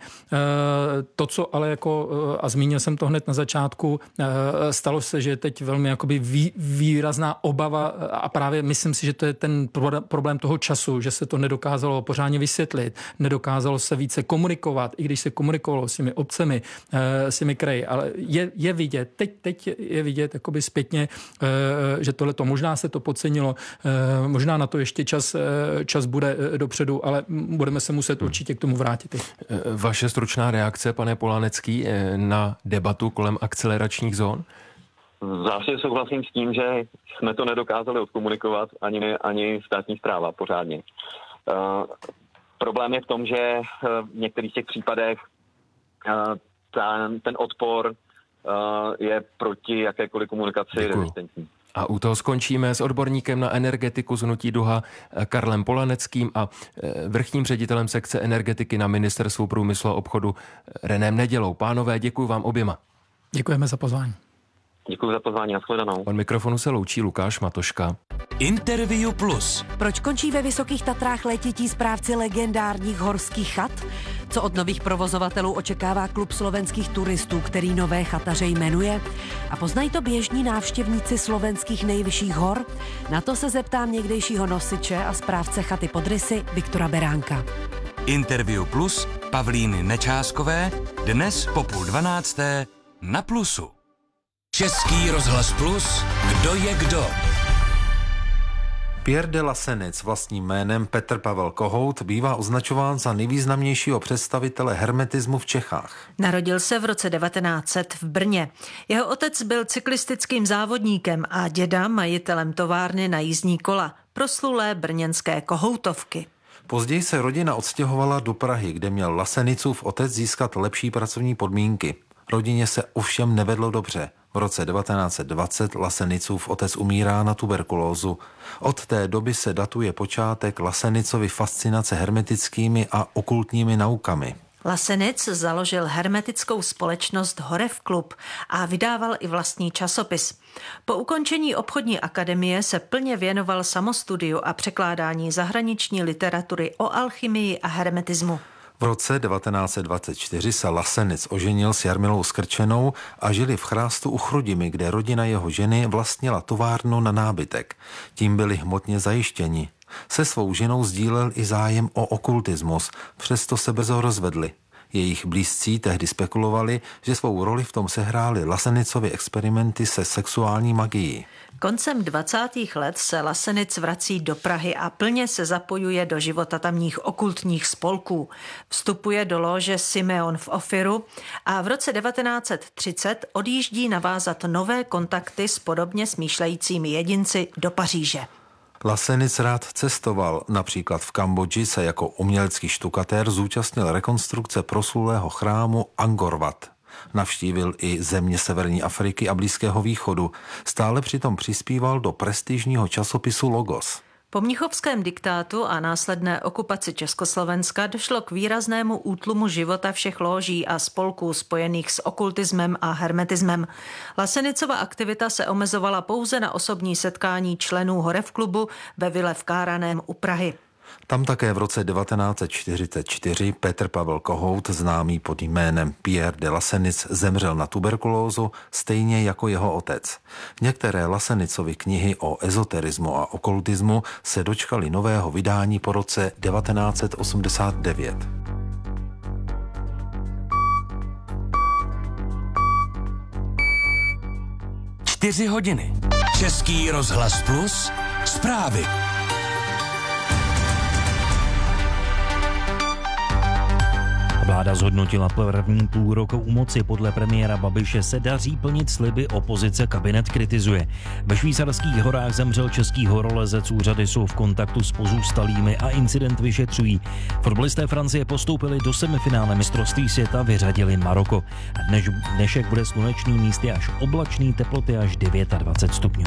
To, co ale jako a zmínil jsem to hned na začátku, stalo se, že je teď velmi jakoby vý, výrazná obava a právě myslím si, že to je ten problém toho času, že se to nedokázalo pořádně vysvětlit, nedokázalo se více komunikovat, i když se komunikovalo s těmi obcemi, s těmi kraji, ale je, je vidět, teď, teď je vidět jakoby zpětně, že tohleto, možná se to podcenilo, možná na to ještě čas, čas bude dopředu, ale budeme se muset určitě k tomu vrátit. Vaše stručná reakce, pane Polanecký, na debatu kolem akceleračních zón? V zásadě souhlasím s tím, že jsme to nedokázali odkomunikovat ani, ani státní správa pořádně. Uh, problém je v tom, že v některých těch případech uh, ten, ten odpor uh, je proti jakékoliv komunikaci rezistentní. A u toho skončíme s odborníkem na energetiku z Hnutí Duha Karlem Polaneckým a vrchním ředitelem sekce energetiky na Ministerstvu průmyslu a obchodu Renem Nedělou. Pánové, děkuji vám oběma. Děkujeme za pozvání. Děkuji za pozvání, nashledanou. Od mikrofonu se loučí Lukáš Matoška. Interview Plus. Proč končí ve Vysokých Tatrách letití správci legendárních horských chat? Co od nových provozovatelů očekává klub slovenských turistů, který nové chataře jmenuje? A poznají to běžní návštěvníci slovenských nejvyšších hor? Na to se zeptám někdejšího nosiče a správce chaty pod Rysy Viktora Beránka. Interview Plus Pavlíny Nečáskové dnes po půl dvanácté na Plusu. Český rozhlas Plus, kdo je kdo? Pierre de Lasenec, vlastním jménem Petr Pavel Kohout, bývá označován za nejvýznamnějšího představitele hermetismu v Čechách. Narodil se v roce devatenáct set v Brně. Jeho otec byl cyklistickým závodníkem a děda majitelem továrny na jízdní kola, proslulé brněnské Kohoutovky. Později se rodina odstěhovala do Prahy, kde měl Lasenicův otec získat lepší pracovní podmínky. Rodině se ovšem nevedlo dobře. V roce devatenáct set dvacet Lasenicův otec umírá na tuberkulózu. Od té doby se datuje počátek Lasenicovy fascinace hermetickými a okultními naukami. Lasenic založil hermetickou společnost Horev Klub a vydával i vlastní časopis. Po ukončení obchodní akademie se plně věnoval samostudiu a překládání zahraniční literatury o alchymii a hermetismu. V roce devatenáct set dvacet čtyři se Lasenic oženil s Jarmilou Skrčenou a žili v Chrástu u Chrudimi, kde rodina jeho ženy vlastnila továrnu na nábytek. Tím byli hmotně zajištěni. Se svou ženou sdílel i zájem o okultismus, přesto se brzo rozvedli. Jejich blízcí tehdy spekulovali, že svou roli v tom sehrály Lasenicovy experimenty se sexuální magií. Koncem dvacátých let se Lasenic vrací do Prahy a plně se zapojuje do života tamních okultních spolků. Vstupuje do lóže Simeon v Ofiru a v roce devatenáct set třicet odjíždí navázat nové kontakty s podobně smýšlejícími jedinci do Paříže. Lasenic rád cestoval, například v Kambodži se jako umělecký štukatér zúčastnil rekonstrukce proslulého chrámu Angkor Wat. Navštívil i země severní Afriky a Blízkého východu. Stále přitom přispíval do prestižního časopisu Logos. Po mnichovském diktátu a následné okupaci Československa došlo k výraznému útlumu života všech lóží a spolků spojených s okultismem a hermetismem. Lasenicova aktivita se omezovala pouze na osobní setkání členů Horevklubu ve vile v Káraném u Prahy. Tam také v roce devatenáct set čtyřicet čtyři Petr Pavel Kohout, známý pod jménem Pierre de Lasenic, zemřel na tuberkulózu, stejně jako jeho otec. Některé Lasenicovy knihy o ezoterismu a okultismu se dočkaly nového vydání po roce devatenáct set osmdesát devět. Čtyři hodiny. Český rozhlas plus. Zprávy. Vláda zhodnotila první půl roku u moci. Podle premiéra Babiše se daří plnit sliby, opozice kabinet kritizuje. Ve švýcarských horách zemřel český horolezec, úřady jsou v kontaktu s pozůstalými a incident vyšetřují. Fotbalisté Francie postoupili do semifinále mistrovství světa, vyřadili Maroko. Dneš, dnešek bude slunečný, místy až oblačný, teploty až dvacet devět stupňů.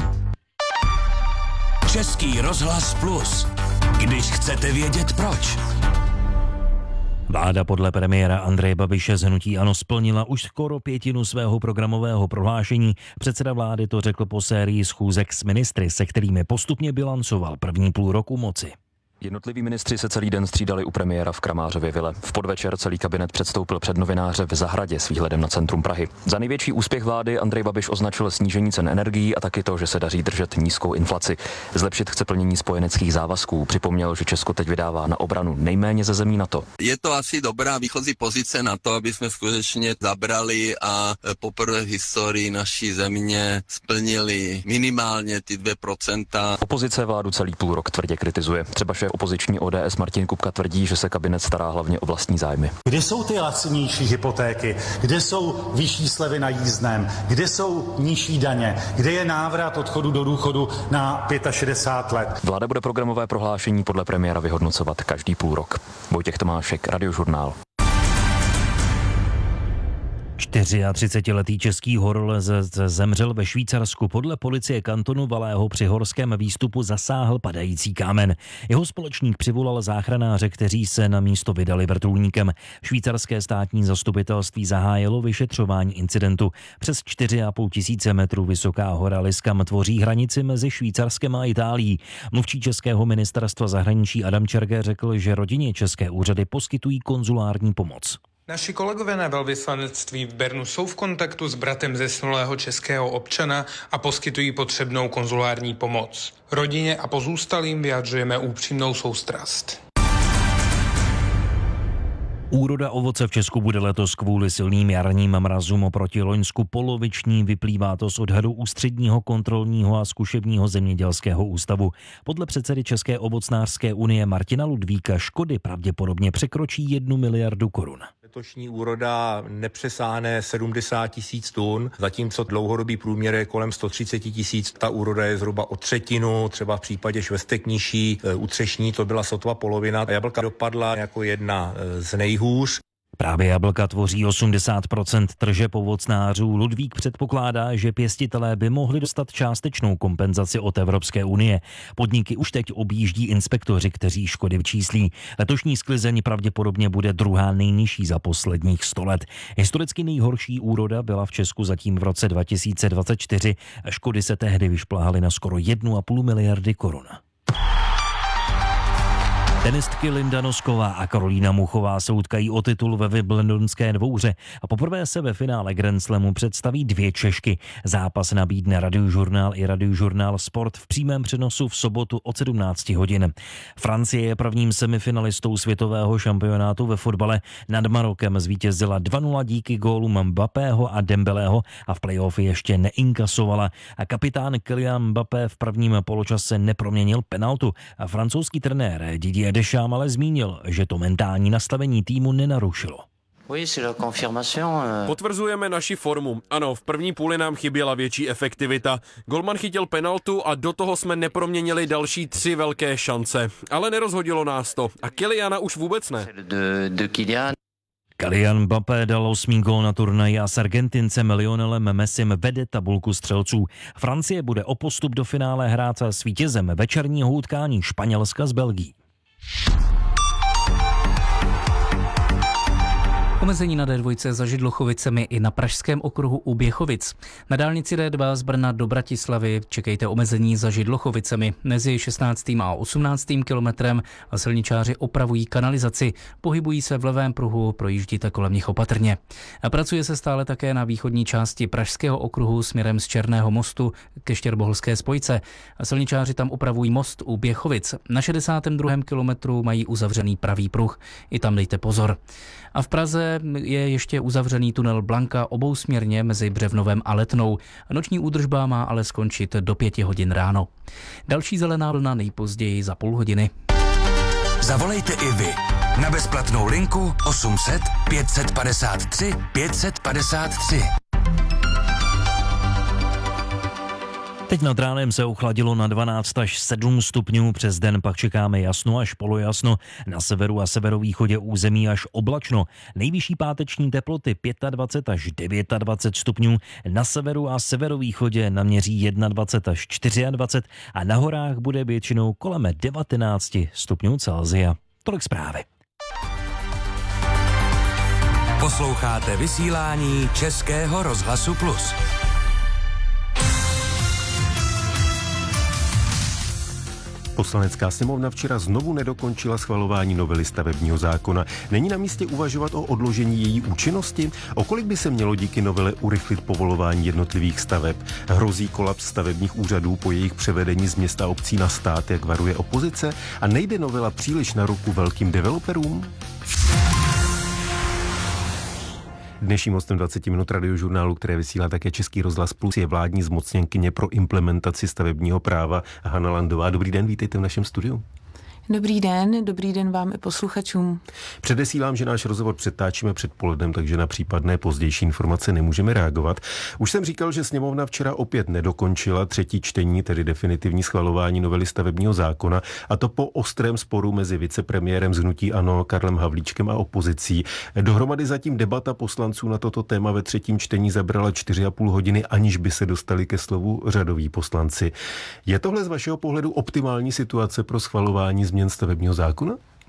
Český rozhlas plus. Když chcete vědět proč. Vláda podle premiéra Andreje Babiše z hnutí ANO splnila už skoro pětinu svého programového prohlášení. Předseda vlády to řekl po sérii schůzek s ministry, se kterými postupně bilancoval první půl roku moci. Jednotliví ministři se celý den střídali u premiéra v Kramářově vile. V podvečer celý kabinet předstoupil před novináře v zahradě s výhledem na centrum Prahy. Za největší úspěch vlády Andrej Babiš označil snížení cen energií a taky to, že se daří držet nízkou inflaci. Zlepšit chce plnění spojeneckých závazků. Připomněl, že Česko teď vydává na obranu nejméně ze zemí NATO. Je to asi dobrá výchozí pozice na to, aby jsme skutečně zabrali a poprvé v historii naší země splnili minimálně ty dvě procenta. Opozice vládu celý půl rok tvrdě kritizuje. Třeba šéf opoziční O D S Martin Kupka tvrdí, že se kabinet stará hlavně o vlastní zájmy. Kde jsou ty lacinější hypotéky? Kde jsou vyšší slevy na jízdném? Kde jsou nižší daně? Kde je návrat odchodu do důchodu na šedesát pět let? Vláda bude programové prohlášení podle premiéra vyhodnocovat každý půl rok. Vojtěch Tomášek, Radiožurnál. třicetičtyřletý český horolezec zemřel ve Švýcarsku. Podle policie kantonu Valého při horském výstupu zasáhl padající kámen. Jeho společník přivolal záchranáře, kteří se na místo vydali vrtulníkem. Švýcarské státní zastupitelství zahájilo vyšetřování incidentu. Přes čtyři a půl tisíce metrů vysoká hora Liskam tvoří hranici mezi Švýcarskem a Itálií. Mluvčí českého ministerstva zahraničí Adam Čerge řekl, že rodině české úřady poskytují konzulární pomoc. Naši kolegové na velvyslanectví v Bernu jsou v kontaktu s bratem zesnulého českého občana a poskytují potřebnou konzulární pomoc. Rodině a pozůstalým vyjadřujeme upřímnou soustrast. Úroda ovoce v Česku bude letos kvůli silným jarním mrazům oproti loňsku poloviční, vyplývá to z odhadu Ústředního kontrolního a zkušebního zemědělského ústavu. Podle předsedy České ovocnářské unie Martina Ludvíka škody pravděpodobně překročí jednu miliardu korun. Letošní úroda nepřesáhne sedmdesát tisíc tun, zatímco dlouhodobý průměr je kolem sto třicet tisíc. Ta úroda je zhruba o třetinu, třeba v případě švestek nižší, u třešní to byla sotva polovina. Jablka dopadla jako jedna z nejhůř. Právě jablka tvoří osmdesát procent tržeb ovocnářů. Ludvík předpokládá, že pěstitelé by mohli dostat částečnou kompenzaci od Evropské unie. Podniky už teď objíždí inspektoři, kteří škody včíslí. Letošní sklizeň pravděpodobně bude druhá nejnižší za posledních sto let. Historicky nejhorší úroda byla v Česku zatím v roce dva tisíce dvacet čtyři. Škody se tehdy vyšplhaly na skoro jednu a půl miliardy korun. Tenistky Linda Nosková a Karolína Muchová se utkají o titul ve Wimbledonské dvouhře a poprvé se ve finále Grand Slamu představí dvě Češky. Zápas nabídne Radiožurnál i Radiožurnál Sport v přímém přenosu v sobotu od sedmnáct hodin. Francie je prvním semifinalistou světového šampionátu ve fotbale. Nad Marokem zvítězila dva nula díky gólům Mbappého a Dembeleho a v playoff ještě neinkasovala. A kapitán Kylian Mbappé v prvním poločase neproměnil penaltu a francouzský trenér Didier Deschamps ale zmínil, že to mentální nastavení týmu nenarušilo. Potvrzujeme naši formu. Ano, v první půli nám chyběla větší efektivita. Golman chytil penaltu a do toho jsme neproměnili další tři velké šance. Ale nerozhodilo nás to. A Kyliana už vůbec ne. Kylian Mbappé dal osmý gól na turnaji a s Argentincem Lionelem Messim vede tabulku střelců. Francie bude o postup do finále hrát s vítězem večerního utkání Španělska s Belgií. Omezení na D dva za Židluchovicemi i na pražském okruhu u Běchovic. Na dálnici D dva z Brna do Bratislavy čekejte omezení za Židluchovicemi. Mezi šestnáctým a osmnáctým kilometrem a silničáři opravují kanalizaci. Pohybují se v levém pruhu, projíždíte kolem nich opatrně. A pracuje se stále také na východní části pražského okruhu směrem z Černého mostu ke Štěrboholské spojce. A silničáři tam opravují most u Běchovic. Na šedesátém druhém kilometru mají uzavřený pravý pruh. I tam dejte pozor. A v Praze je ještě uzavřený tunel Blanka obousměrně mezi Břevnovem a Letnou. Noční údržba má ale skončit do pěti hodin ráno. Další zelená vlna nejpozději za půl hodiny. Zavolejte i vy na bezplatnou linku osm set pět set padesát tři pět set padesát tři. Teď nad ránem se ochladilo na dvanáct až sedm stupňů, přes den pak čekáme jasno až polojasno, na severu a severovýchodě území až oblačno. Nejvyšší páteční teploty dvacet pět až dvacet devět stupňů, na severu a severovýchodě naměří dvacet jedna až dvacet čtyři a na horách bude většinou kolem devatenáct stupňů Celsia. Tolik zprávy. Posloucháte vysílání Českého rozhlasu Plus. Poslanecká sněmovna včera znovu nedokončila schvalování novely stavebního zákona. Není na místě uvažovat o odložení její účinnosti? O kolik by se mělo díky novele urychlit povolování jednotlivých staveb? Hrozí kolaps stavebních úřadů po jejich převedení z města obcí na stát, jak varuje opozice? A nejde novela příliš na ruku velkým developerům? Dnešním hostem dvacet minut radiožurnálu, které vysílá také Český rozhlas Plus, je vládní zmocněnkyně pro implementaci stavebního práva Hana Landová. Dobrý den, vítejte v našem studiu. Dobrý den, dobrý den vám i posluchačům. Předesílám, že náš rozhovor přetáčíme předpolednem, takže na případné pozdější informace nemůžeme reagovat. Už jsem říkal, že sněmovna včera opět nedokončila třetí čtení, tedy definitivní schvalování novely stavebního zákona, a to po ostrém sporu mezi vicepremiérem z hnutí ANO Karlem Havlíčkem a opozicí. Dohromady zatím debata poslanců na toto téma ve třetím čtení zabrala čtyři a půl hodiny, aniž by se dostali ke slovu řadoví poslanci. Je tohle z vašeho pohledu optimální situace pro schvalování změn stavebního zákona?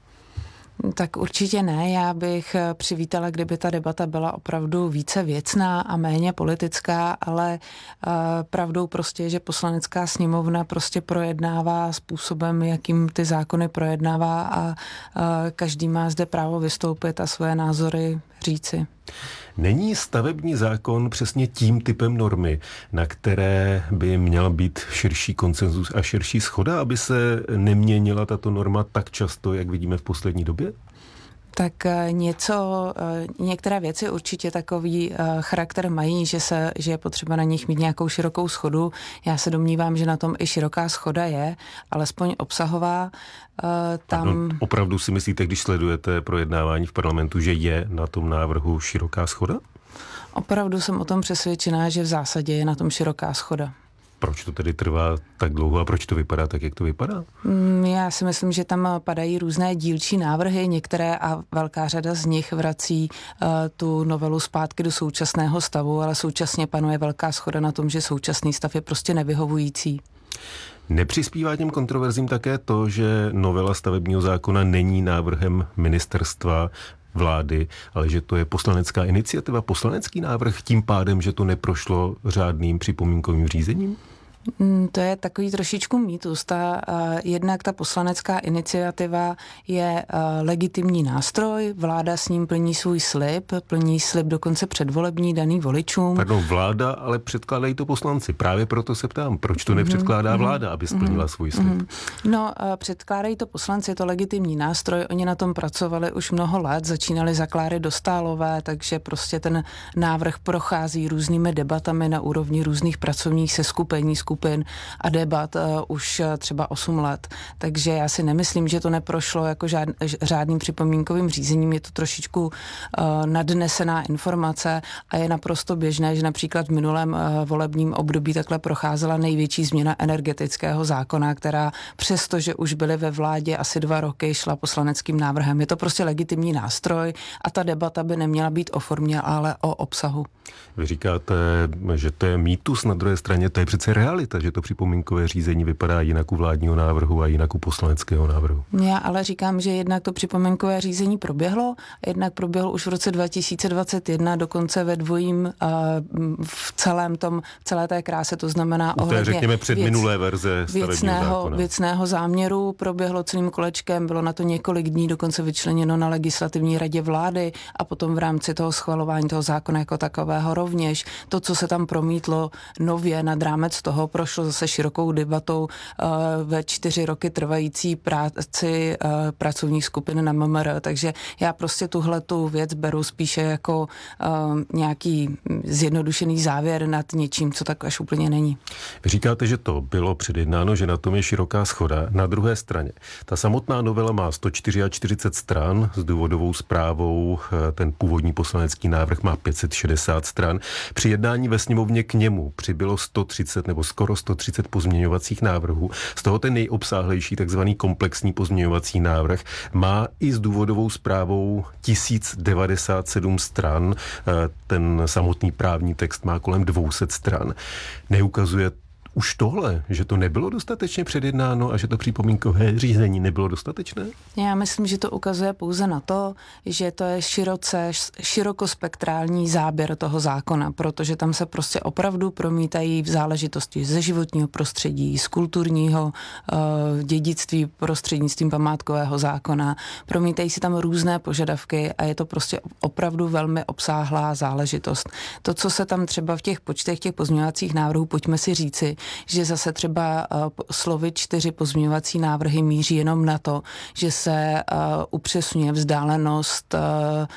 Tak určitě ne. Já bych přivítala, kdyby ta debata byla opravdu více věcná a méně politická, ale uh, pravdou prostě je, že Poslanecká sněmovna prostě projednává způsobem, jakým ty zákony projednává, a uh, každý má zde právo vystoupit a své názory říci. Není stavební zákon přesně tím typem normy, na které by měl být širší konsenzus a širší shoda, aby se neměnila tato norma tak často, jak vidíme v poslední době? Tak něco, některé věci určitě takový charakter mají, že, se, že je potřeba na nich mít nějakou širokou shodu. Já se domnívám, že na tom i široká shoda je, alespoň obsahová. Tam... Pardon, opravdu si myslíte, když sledujete projednávání v parlamentu, že je na tom návrhu široká shoda? Opravdu jsem o tom přesvědčená, že v zásadě je na tom široká shoda. Proč to tedy trvá tak dlouho a proč to vypadá tak, jak to vypadá? Já si myslím, že tam padají různé dílčí návrhy, některé a velká řada z nich vrací uh, tu novelu zpátky do současného stavu, ale současně panuje velká shoda na tom, že současný stav je prostě nevyhovující. Nepřispívá těm kontroverzím také to, že novela stavebního zákona není návrhem ministerstva, vlády, ale že to je poslanecká iniciativa, poslanecký návrh, tím pádem, že to neprošlo řádným připomínkovým řízením? To je takový trošičku mýtus. Ta, uh, jednak ta poslanecká iniciativa je uh, legitimní nástroj, vláda s ním plní svůj slib, plní slib dokonce předvolební daný voličům. Pardon, vláda, ale předkládají to poslanci. Právě proto se ptám, proč to nepředkládá vláda, aby splnila mm-hmm. svůj slib? Mm-hmm. No, uh, předkládají to poslanci, je to legitimní nástroj, oni na tom pracovali už mnoho let, začínali za Kláry Dostálové, takže prostě ten návrh prochází různými debatami na úrovni různých pracovních seskupení, skupin skupin a debat už třeba osm let. Takže já si nemyslím, že to neprošlo jako žád, řádným připomínkovým řízením. Je to trošičku uh, nadnesená informace a je naprosto běžné, že například v minulém uh, volebním období takhle procházela největší změna energetického zákona, která přesto, že už byly ve vládě asi dva roky, šla poslaneckým návrhem. Je to prostě legitimní nástroj a ta debata by neměla být o formě, ale o obsahu. Vy říkáte, že to je mýtus, na druhé straně to je přece realita, že to připomínkové řízení vypadá jinak u vládního návrhu a jinak u poslaneckého návrhu. Já ale říkám, že jednak to připomínkové řízení proběhlo, jednak proběhlo už v roce dva tisíce dvacet jedna, dokonce ve dvojím v celém tom, celé té kráse, to znamená ohledně řekněme předminulé verze věcného, věcného záměru, proběhlo celým kolečkem, bylo na to několik dní dokonce vyčleněno na legislativní radě vlády a potom v rámci toho schvalování toho zákona jako takového rovněž. To, co se tam promítlo nově nad rámec toho, prošlo zase širokou debatou uh, ve čtyři roky trvající práci uh, pracovních skupin na M M R. Takže já prostě tuhle tu věc beru spíše jako uh, nějaký zjednodušený závěr nad něčím, co tak až úplně není. Vy říkáte, že to bylo předjednáno, že na tom je široká shoda. Na druhé straně, ta samotná novela má sto čtyřicet čtyři stran s důvodovou zprávou, ten původní poslanecký návrh má pět set šedesát stran. Při jednání ve sněmovně k němu přibylo sto třicet nebo skoro sto třicet pozměňovacích návrhů. Z toho ten nejobsáhlejší takzvaný komplexní pozměňovací návrh má i s důvodovou zprávou tisíc devadesát sedm stran. Ten samotný právní text má kolem dvě stě stran. Neukazuje už tohle, že to nebylo dostatečně předjednáno a že to připomínkové řízení nebylo dostatečné? Já myslím, že to ukazuje pouze na to, že to je široce, širokospektrální záběr toho zákona, protože tam se prostě opravdu promítají v záležitosti ze životního prostředí, z kulturního uh, dědictví prostřednictvím památkového zákona. Promítají si tam různé požadavky a je to prostě opravdu velmi obsáhlá záležitost. To, co se tam třeba v těch počtech těch pozměňovacích návrhů, pojďme si říci, že zase třeba uh, slovy čtyři pozměňovací návrhy míří jenom na to, že se uh, upřesňuje vzdálenost uh,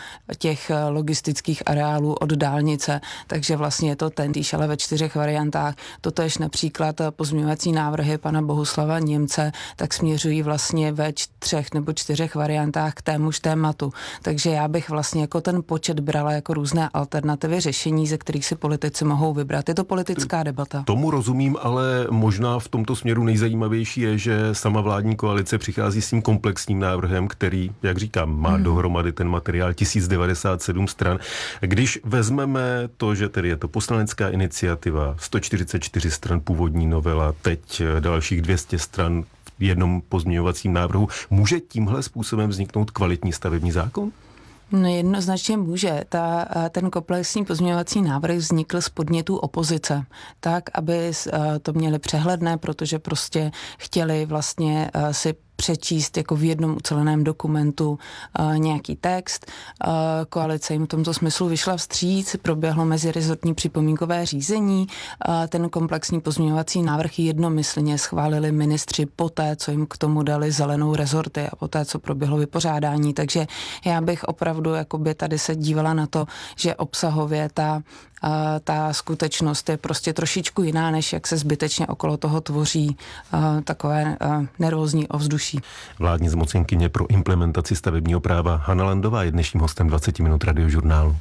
těch logistických areálů od dálnice, takže vlastně je to tentýž, ale ve čtyřech variantách. Totež například pozměňovací návrhy pana Bohuslava Němce, tak směřují vlastně ve třech nebo čtyřech variantách k témuž tématu. Takže já bych vlastně jako ten počet brala jako různé alternativy řešení, ze kterých si politici mohou vybrat. Je to politická debata. Tomu rozumím, ale možná v tomto směru nejzajímavější je, že sama vládní koalice přichází s tím komplexním návrhem, který, jak říkám, má hmm. dohromady ten materiál tisíc devadesát sedm stran. Když vezmeme to, že tedy je to poslanecká iniciativa, sto čtyřicet čtyři stran původní novela, teď dalších dvě stě stran v jednom pozměňovacím návrhu, může tímhle způsobem vzniknout kvalitní stavební zákon? No jednoznačně může. Ta, ten komplexní pozměňovací návrh vznikl z podnětů opozice, tak, aby to měli přehledné, protože prostě chtěli vlastně si přečíst jako v jednom uceleném dokumentu uh, nějaký text. Uh, koalice jim v tomto smyslu vyšla vstříc, proběhlo mezirezortní připomínkové řízení. Uh, ten komplexní pozměňovací návrh jednomyslně schválili ministři poté, co jim k tomu dali zelenou rezorty a poté, co proběhlo vypořádání. Takže já bych opravdu jakoby tady se dívala na to, že obsahově ta Uh, ta skutečnost je prostě trošičku jiná, než jak se zbytečně okolo toho tvoří uh, takové uh, nervózní ovzduší. Vládní zmocněnkyně pro implementaci stavebního práva Hana Landová je dnešním hostem dvacet minut Radiožurnálu.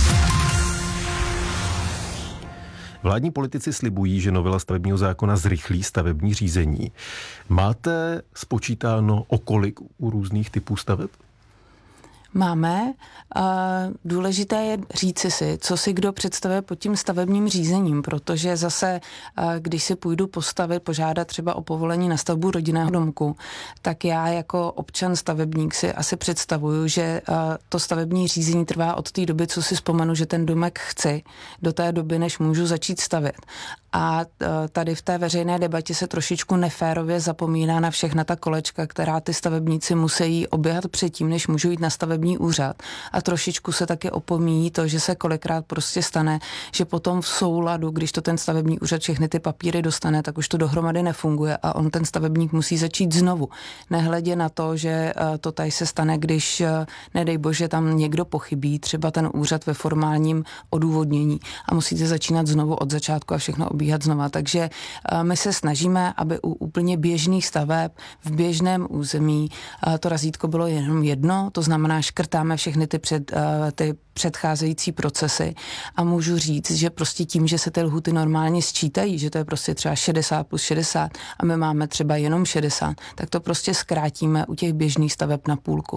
Vládní politici slibují, že novela stavebního zákona zrychlí stavební řízení. Máte spočítáno, o kolik u různých typů staveb? Máme. Důležité je říci si, co si kdo představuje pod tím stavebním řízením, protože zase, když si půjdu postavit, požádat třeba o povolení na stavbu rodinného domku, tak já jako občan stavebník si asi představuju, že to stavební řízení trvá od té doby, co si vzpomenu, že ten domek chci, do té doby, než můžu začít stavět. A tady v té veřejné debatě se trošičku neférově zapomíná na všechna ta kolečka, která ty stavebníci musí oběhat předtím, než můžou jít na stavební úřad. A trošičku se taky opomíjí to, že se kolikrát prostě stane, že potom v souladu, když to ten stavební úřad všechny ty papíry dostane, tak už to dohromady nefunguje a on ten stavebník musí začít znovu. Nehledě na to, že to tady se stane, když nedej bože tam někdo pochybí, třeba ten úřad ve formálním odůvodnění a musíte začínat znovu od začátku a všechno obě probíhat znova. Takže my se snažíme, aby u úplně běžných staveb v běžném území to razítko bylo jenom jedno, to znamená, škrtáme všechny ty, před, ty předcházející procesy a můžu říct, že prostě tím, že se ty lhuty normálně sčítají, že to je prostě třeba šedesát plus šedesát a my máme třeba jenom šedesát, tak to prostě zkrátíme u těch běžných staveb na půlku.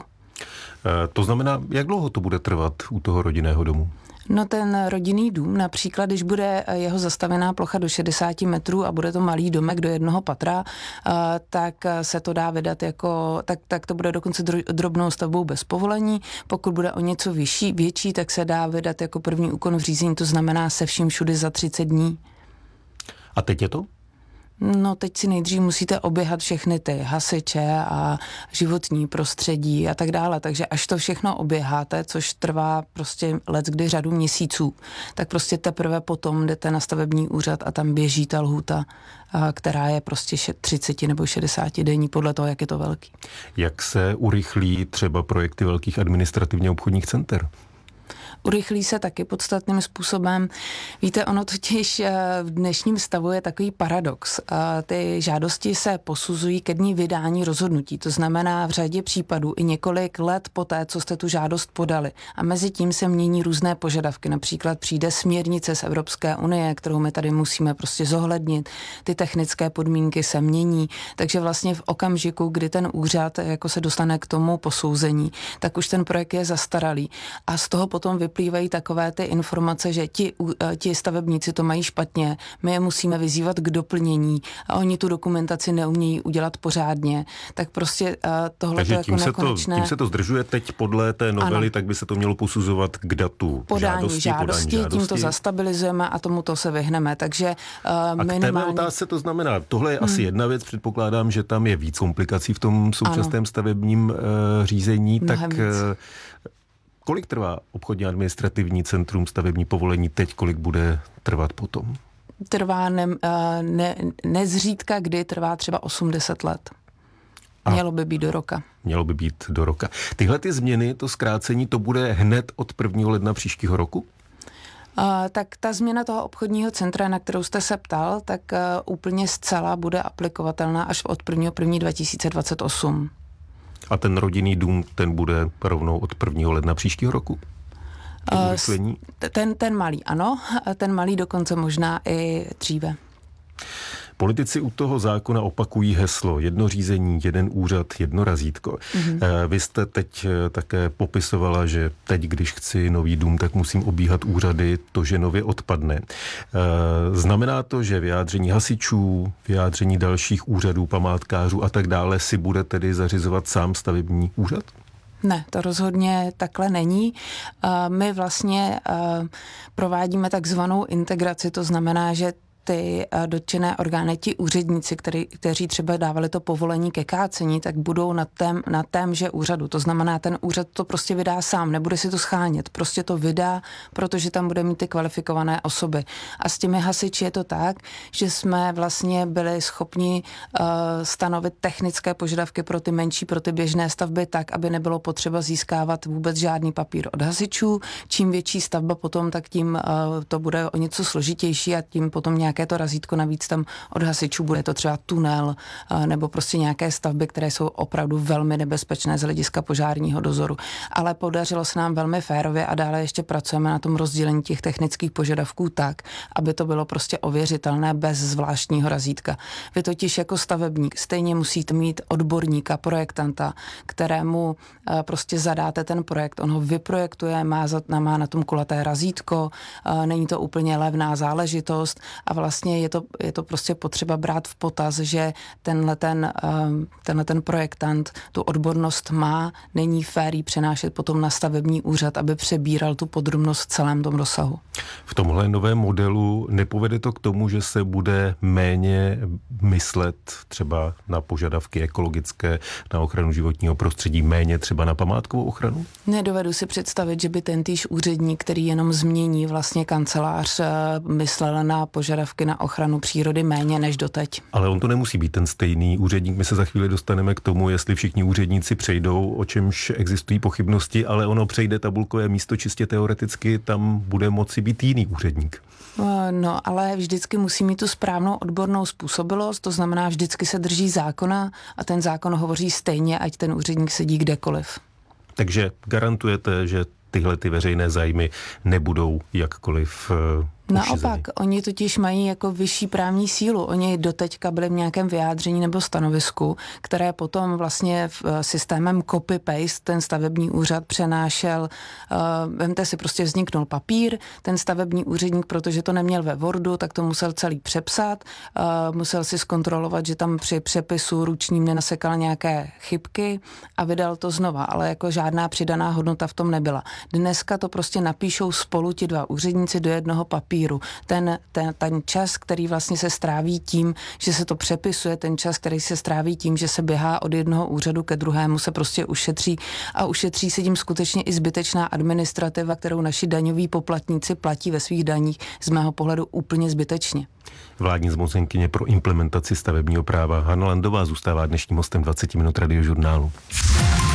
To znamená, jak dlouho to bude trvat u toho rodinného domu? No ten rodinný dům, například, když bude jeho zastavená plocha do šedesát metrů a bude to malý domek do jednoho patra, tak se to dá vydat jako, tak, tak to bude dokonce drobnou stavbou bez povolení. Pokud bude o něco vyšší, větší, tak se dá vydat jako první úkon v řízení, to znamená se vším všudy za třicet dní. A teď je to? No teď si nejdřív musíte oběhat všechny ty hasiče a životní prostředí a tak dále, takže až to všechno oběháte, což trvá prostě leckdy řadu měsíců, tak prostě teprve potom jdete na stavební úřad a tam běží ta lhůta, která je prostě třicet nebo šedesát denní podle toho, jak je to velký. Jak se urychlí třeba projekty velkých administrativně obchodních center? Urychlí se taky podstatným způsobem. Víte, ono totiž v dnešním stavu je takový paradox. Ty žádosti se posuzují ke dni vydání rozhodnutí. To znamená v řadě případů i několik let poté, co jste tu žádost podali. A mezi tím se mění různé požadavky. Například přijde směrnice z Evropské unie, kterou my tady musíme prostě zohlednit. Ty technické podmínky se mění. Takže vlastně v okamžiku, kdy ten úřad jako se dostane k tomu posouzení, tak už ten projekt je zastaralý. A z toho potom vyplývají takové ty informace, že ti, ti stavebníci to mají špatně, my je musíme vyzývat k doplnění a oni tu dokumentaci neumějí udělat pořádně, tak prostě tohle to jako nekonečné. Tím se to zdržuje teď podle té novely, ano. Tak by se to mělo posuzovat k datu podání žádosti, žádosti, podání žádosti. Tím to zastabilizujeme a tomuto se vyhneme, takže uh, a minimálně... A k té otázce to znamená, tohle je hmm. asi jedna věc, předpokládám, že tam je víc komplikací v tom současném ano. stavebním uh, řízení, Mnohem tak... Uh, Kolik trvá obchodně administrativní centrum stavební povolení teď, kolik bude trvat potom? Trvá ne, ne, nezřídka, kdy trvá třeba osmdesát let. A mělo by být do roka. Mělo by být do roka. Tyhle ty změny, to zkrácení, to bude hned od prvního ledna příštího roku? Uh, tak ta změna toho obchodního centra, na kterou jste se ptal, tak uh, úplně zcela bude aplikovatelná až od prvního prvního dva tisíce dvacet osm. A ten rodinný dům, ten bude rovnou od prvního ledna příštího roku? Uh, ten, ten malý, ano. Ten malý dokonce možná i dříve. Politici u toho zákona opakují heslo jedno řízení, jeden úřad, jedno razítko. Mm-hmm. Vy jste teď také popisovala, že teď, když chci nový dům, tak musím obíhat úřady, to, že nově odpadne. Znamená to, že vyjádření hasičů, vyjádření dalších úřadů, památkářů a tak dále si bude tedy zařizovat sám stavební úřad? Ne, to rozhodně takhle není. My vlastně provádíme takzvanou integraci, to znamená, že ty dotčené orgány, ti úředníci, který, kteří třeba dávali to povolení ke kácení, tak budou na tém, na témže úřadu. To znamená, ten úřad to prostě vydá sám, nebude si to schánět. Prostě to vydá, protože tam bude mít ty kvalifikované osoby. A s těmi hasiči je to tak, že jsme vlastně byli schopni uh, stanovit technické požadavky pro ty menší, pro ty běžné stavby tak, aby nebylo potřeba získávat vůbec žádný papír od hasičů. Čím větší stavba potom, tak tím uh, to bude o něco složitější a tím potom nějak nějaké to razítko navíc tam od hasičů, bude to třeba tunel nebo prostě nějaké stavby, které jsou opravdu velmi nebezpečné z hlediska požárního dozoru. Ale podařilo se nám velmi férově a dále ještě pracujeme na tom rozdělení těch technických požadavků tak, aby to bylo prostě ověřitelné bez zvláštního razítka. Vy totiž jako stavebník stejně musíte mít odborníka, projektanta, kterému prostě zadáte ten projekt, on ho vyprojektuje, má, za, má na tom kulaté razítko, není to úplně levná záležitost a vlastně je to, je to prostě potřeba brát v potaz, že tenhle ten, tenhle ten projektant tu odbornost má, není fér jí přenášet potom na stavební úřad, aby přebíral tu podrobnost v celém tom rozsahu. V tomhle novém modelu nepovede to k tomu, že se bude méně myslet třeba na požadavky ekologické, na ochranu životního prostředí, méně třeba na památkovou ochranu? Nedovedu si představit, že by ten týž úředník, který jenom změní vlastně kancelář, myslel na požadavky požadavky na ochranu přírody méně než doteď. Ale on to nemusí být ten stejný úředník. My se za chvíli dostaneme k tomu, jestli všichni úředníci přejdou, o čemž existují pochybnosti, ale ono přejde tabulkové místo čistě teoreticky, tam bude moci být jiný úředník. No, ale vždycky musí mít tu správnou odbornou způsobilost, to znamená, vždycky se drží zákona a ten zákon hovoří stejně, ať ten úředník sedí kdekoliv. Takže garantujete, že tyhle ty veřejné zájmy nebudou jakkoliv uh, Naopak, oni totiž mají jako vyšší právní sílu. Oni doteďka byli v nějakém vyjádření nebo stanovisku, které potom vlastně v systémem copy-paste ten stavební úřad přenášel. Uh, vemte si, prostě vzniknul papír, ten stavební úředník, protože to neměl ve Wordu, tak to musel celý přepsat, uh, musel si zkontrolovat, že tam při přepisu ručním nenasekal nějaké chybky a vydal to znova, ale jako žádná přidaná hodnota v tom nebyla. Dneska to prostě napíšou spolu ti dva úředníci do jednoho papíru. Ten, ten, ten čas, který vlastně se stráví tím, že se to přepisuje, ten čas, který se stráví tím, že se běhá od jednoho úřadu ke druhému, se prostě ušetří a ušetří se tím skutečně i zbytečná administrativa, kterou naši daňoví poplatníci platí ve svých daních z mého pohledu úplně zbytečně. Vládní zmocněnkyně pro implementaci stavebního práva Hana Landová zůstává dnešním hostem dvacet minut Radiožurnálu.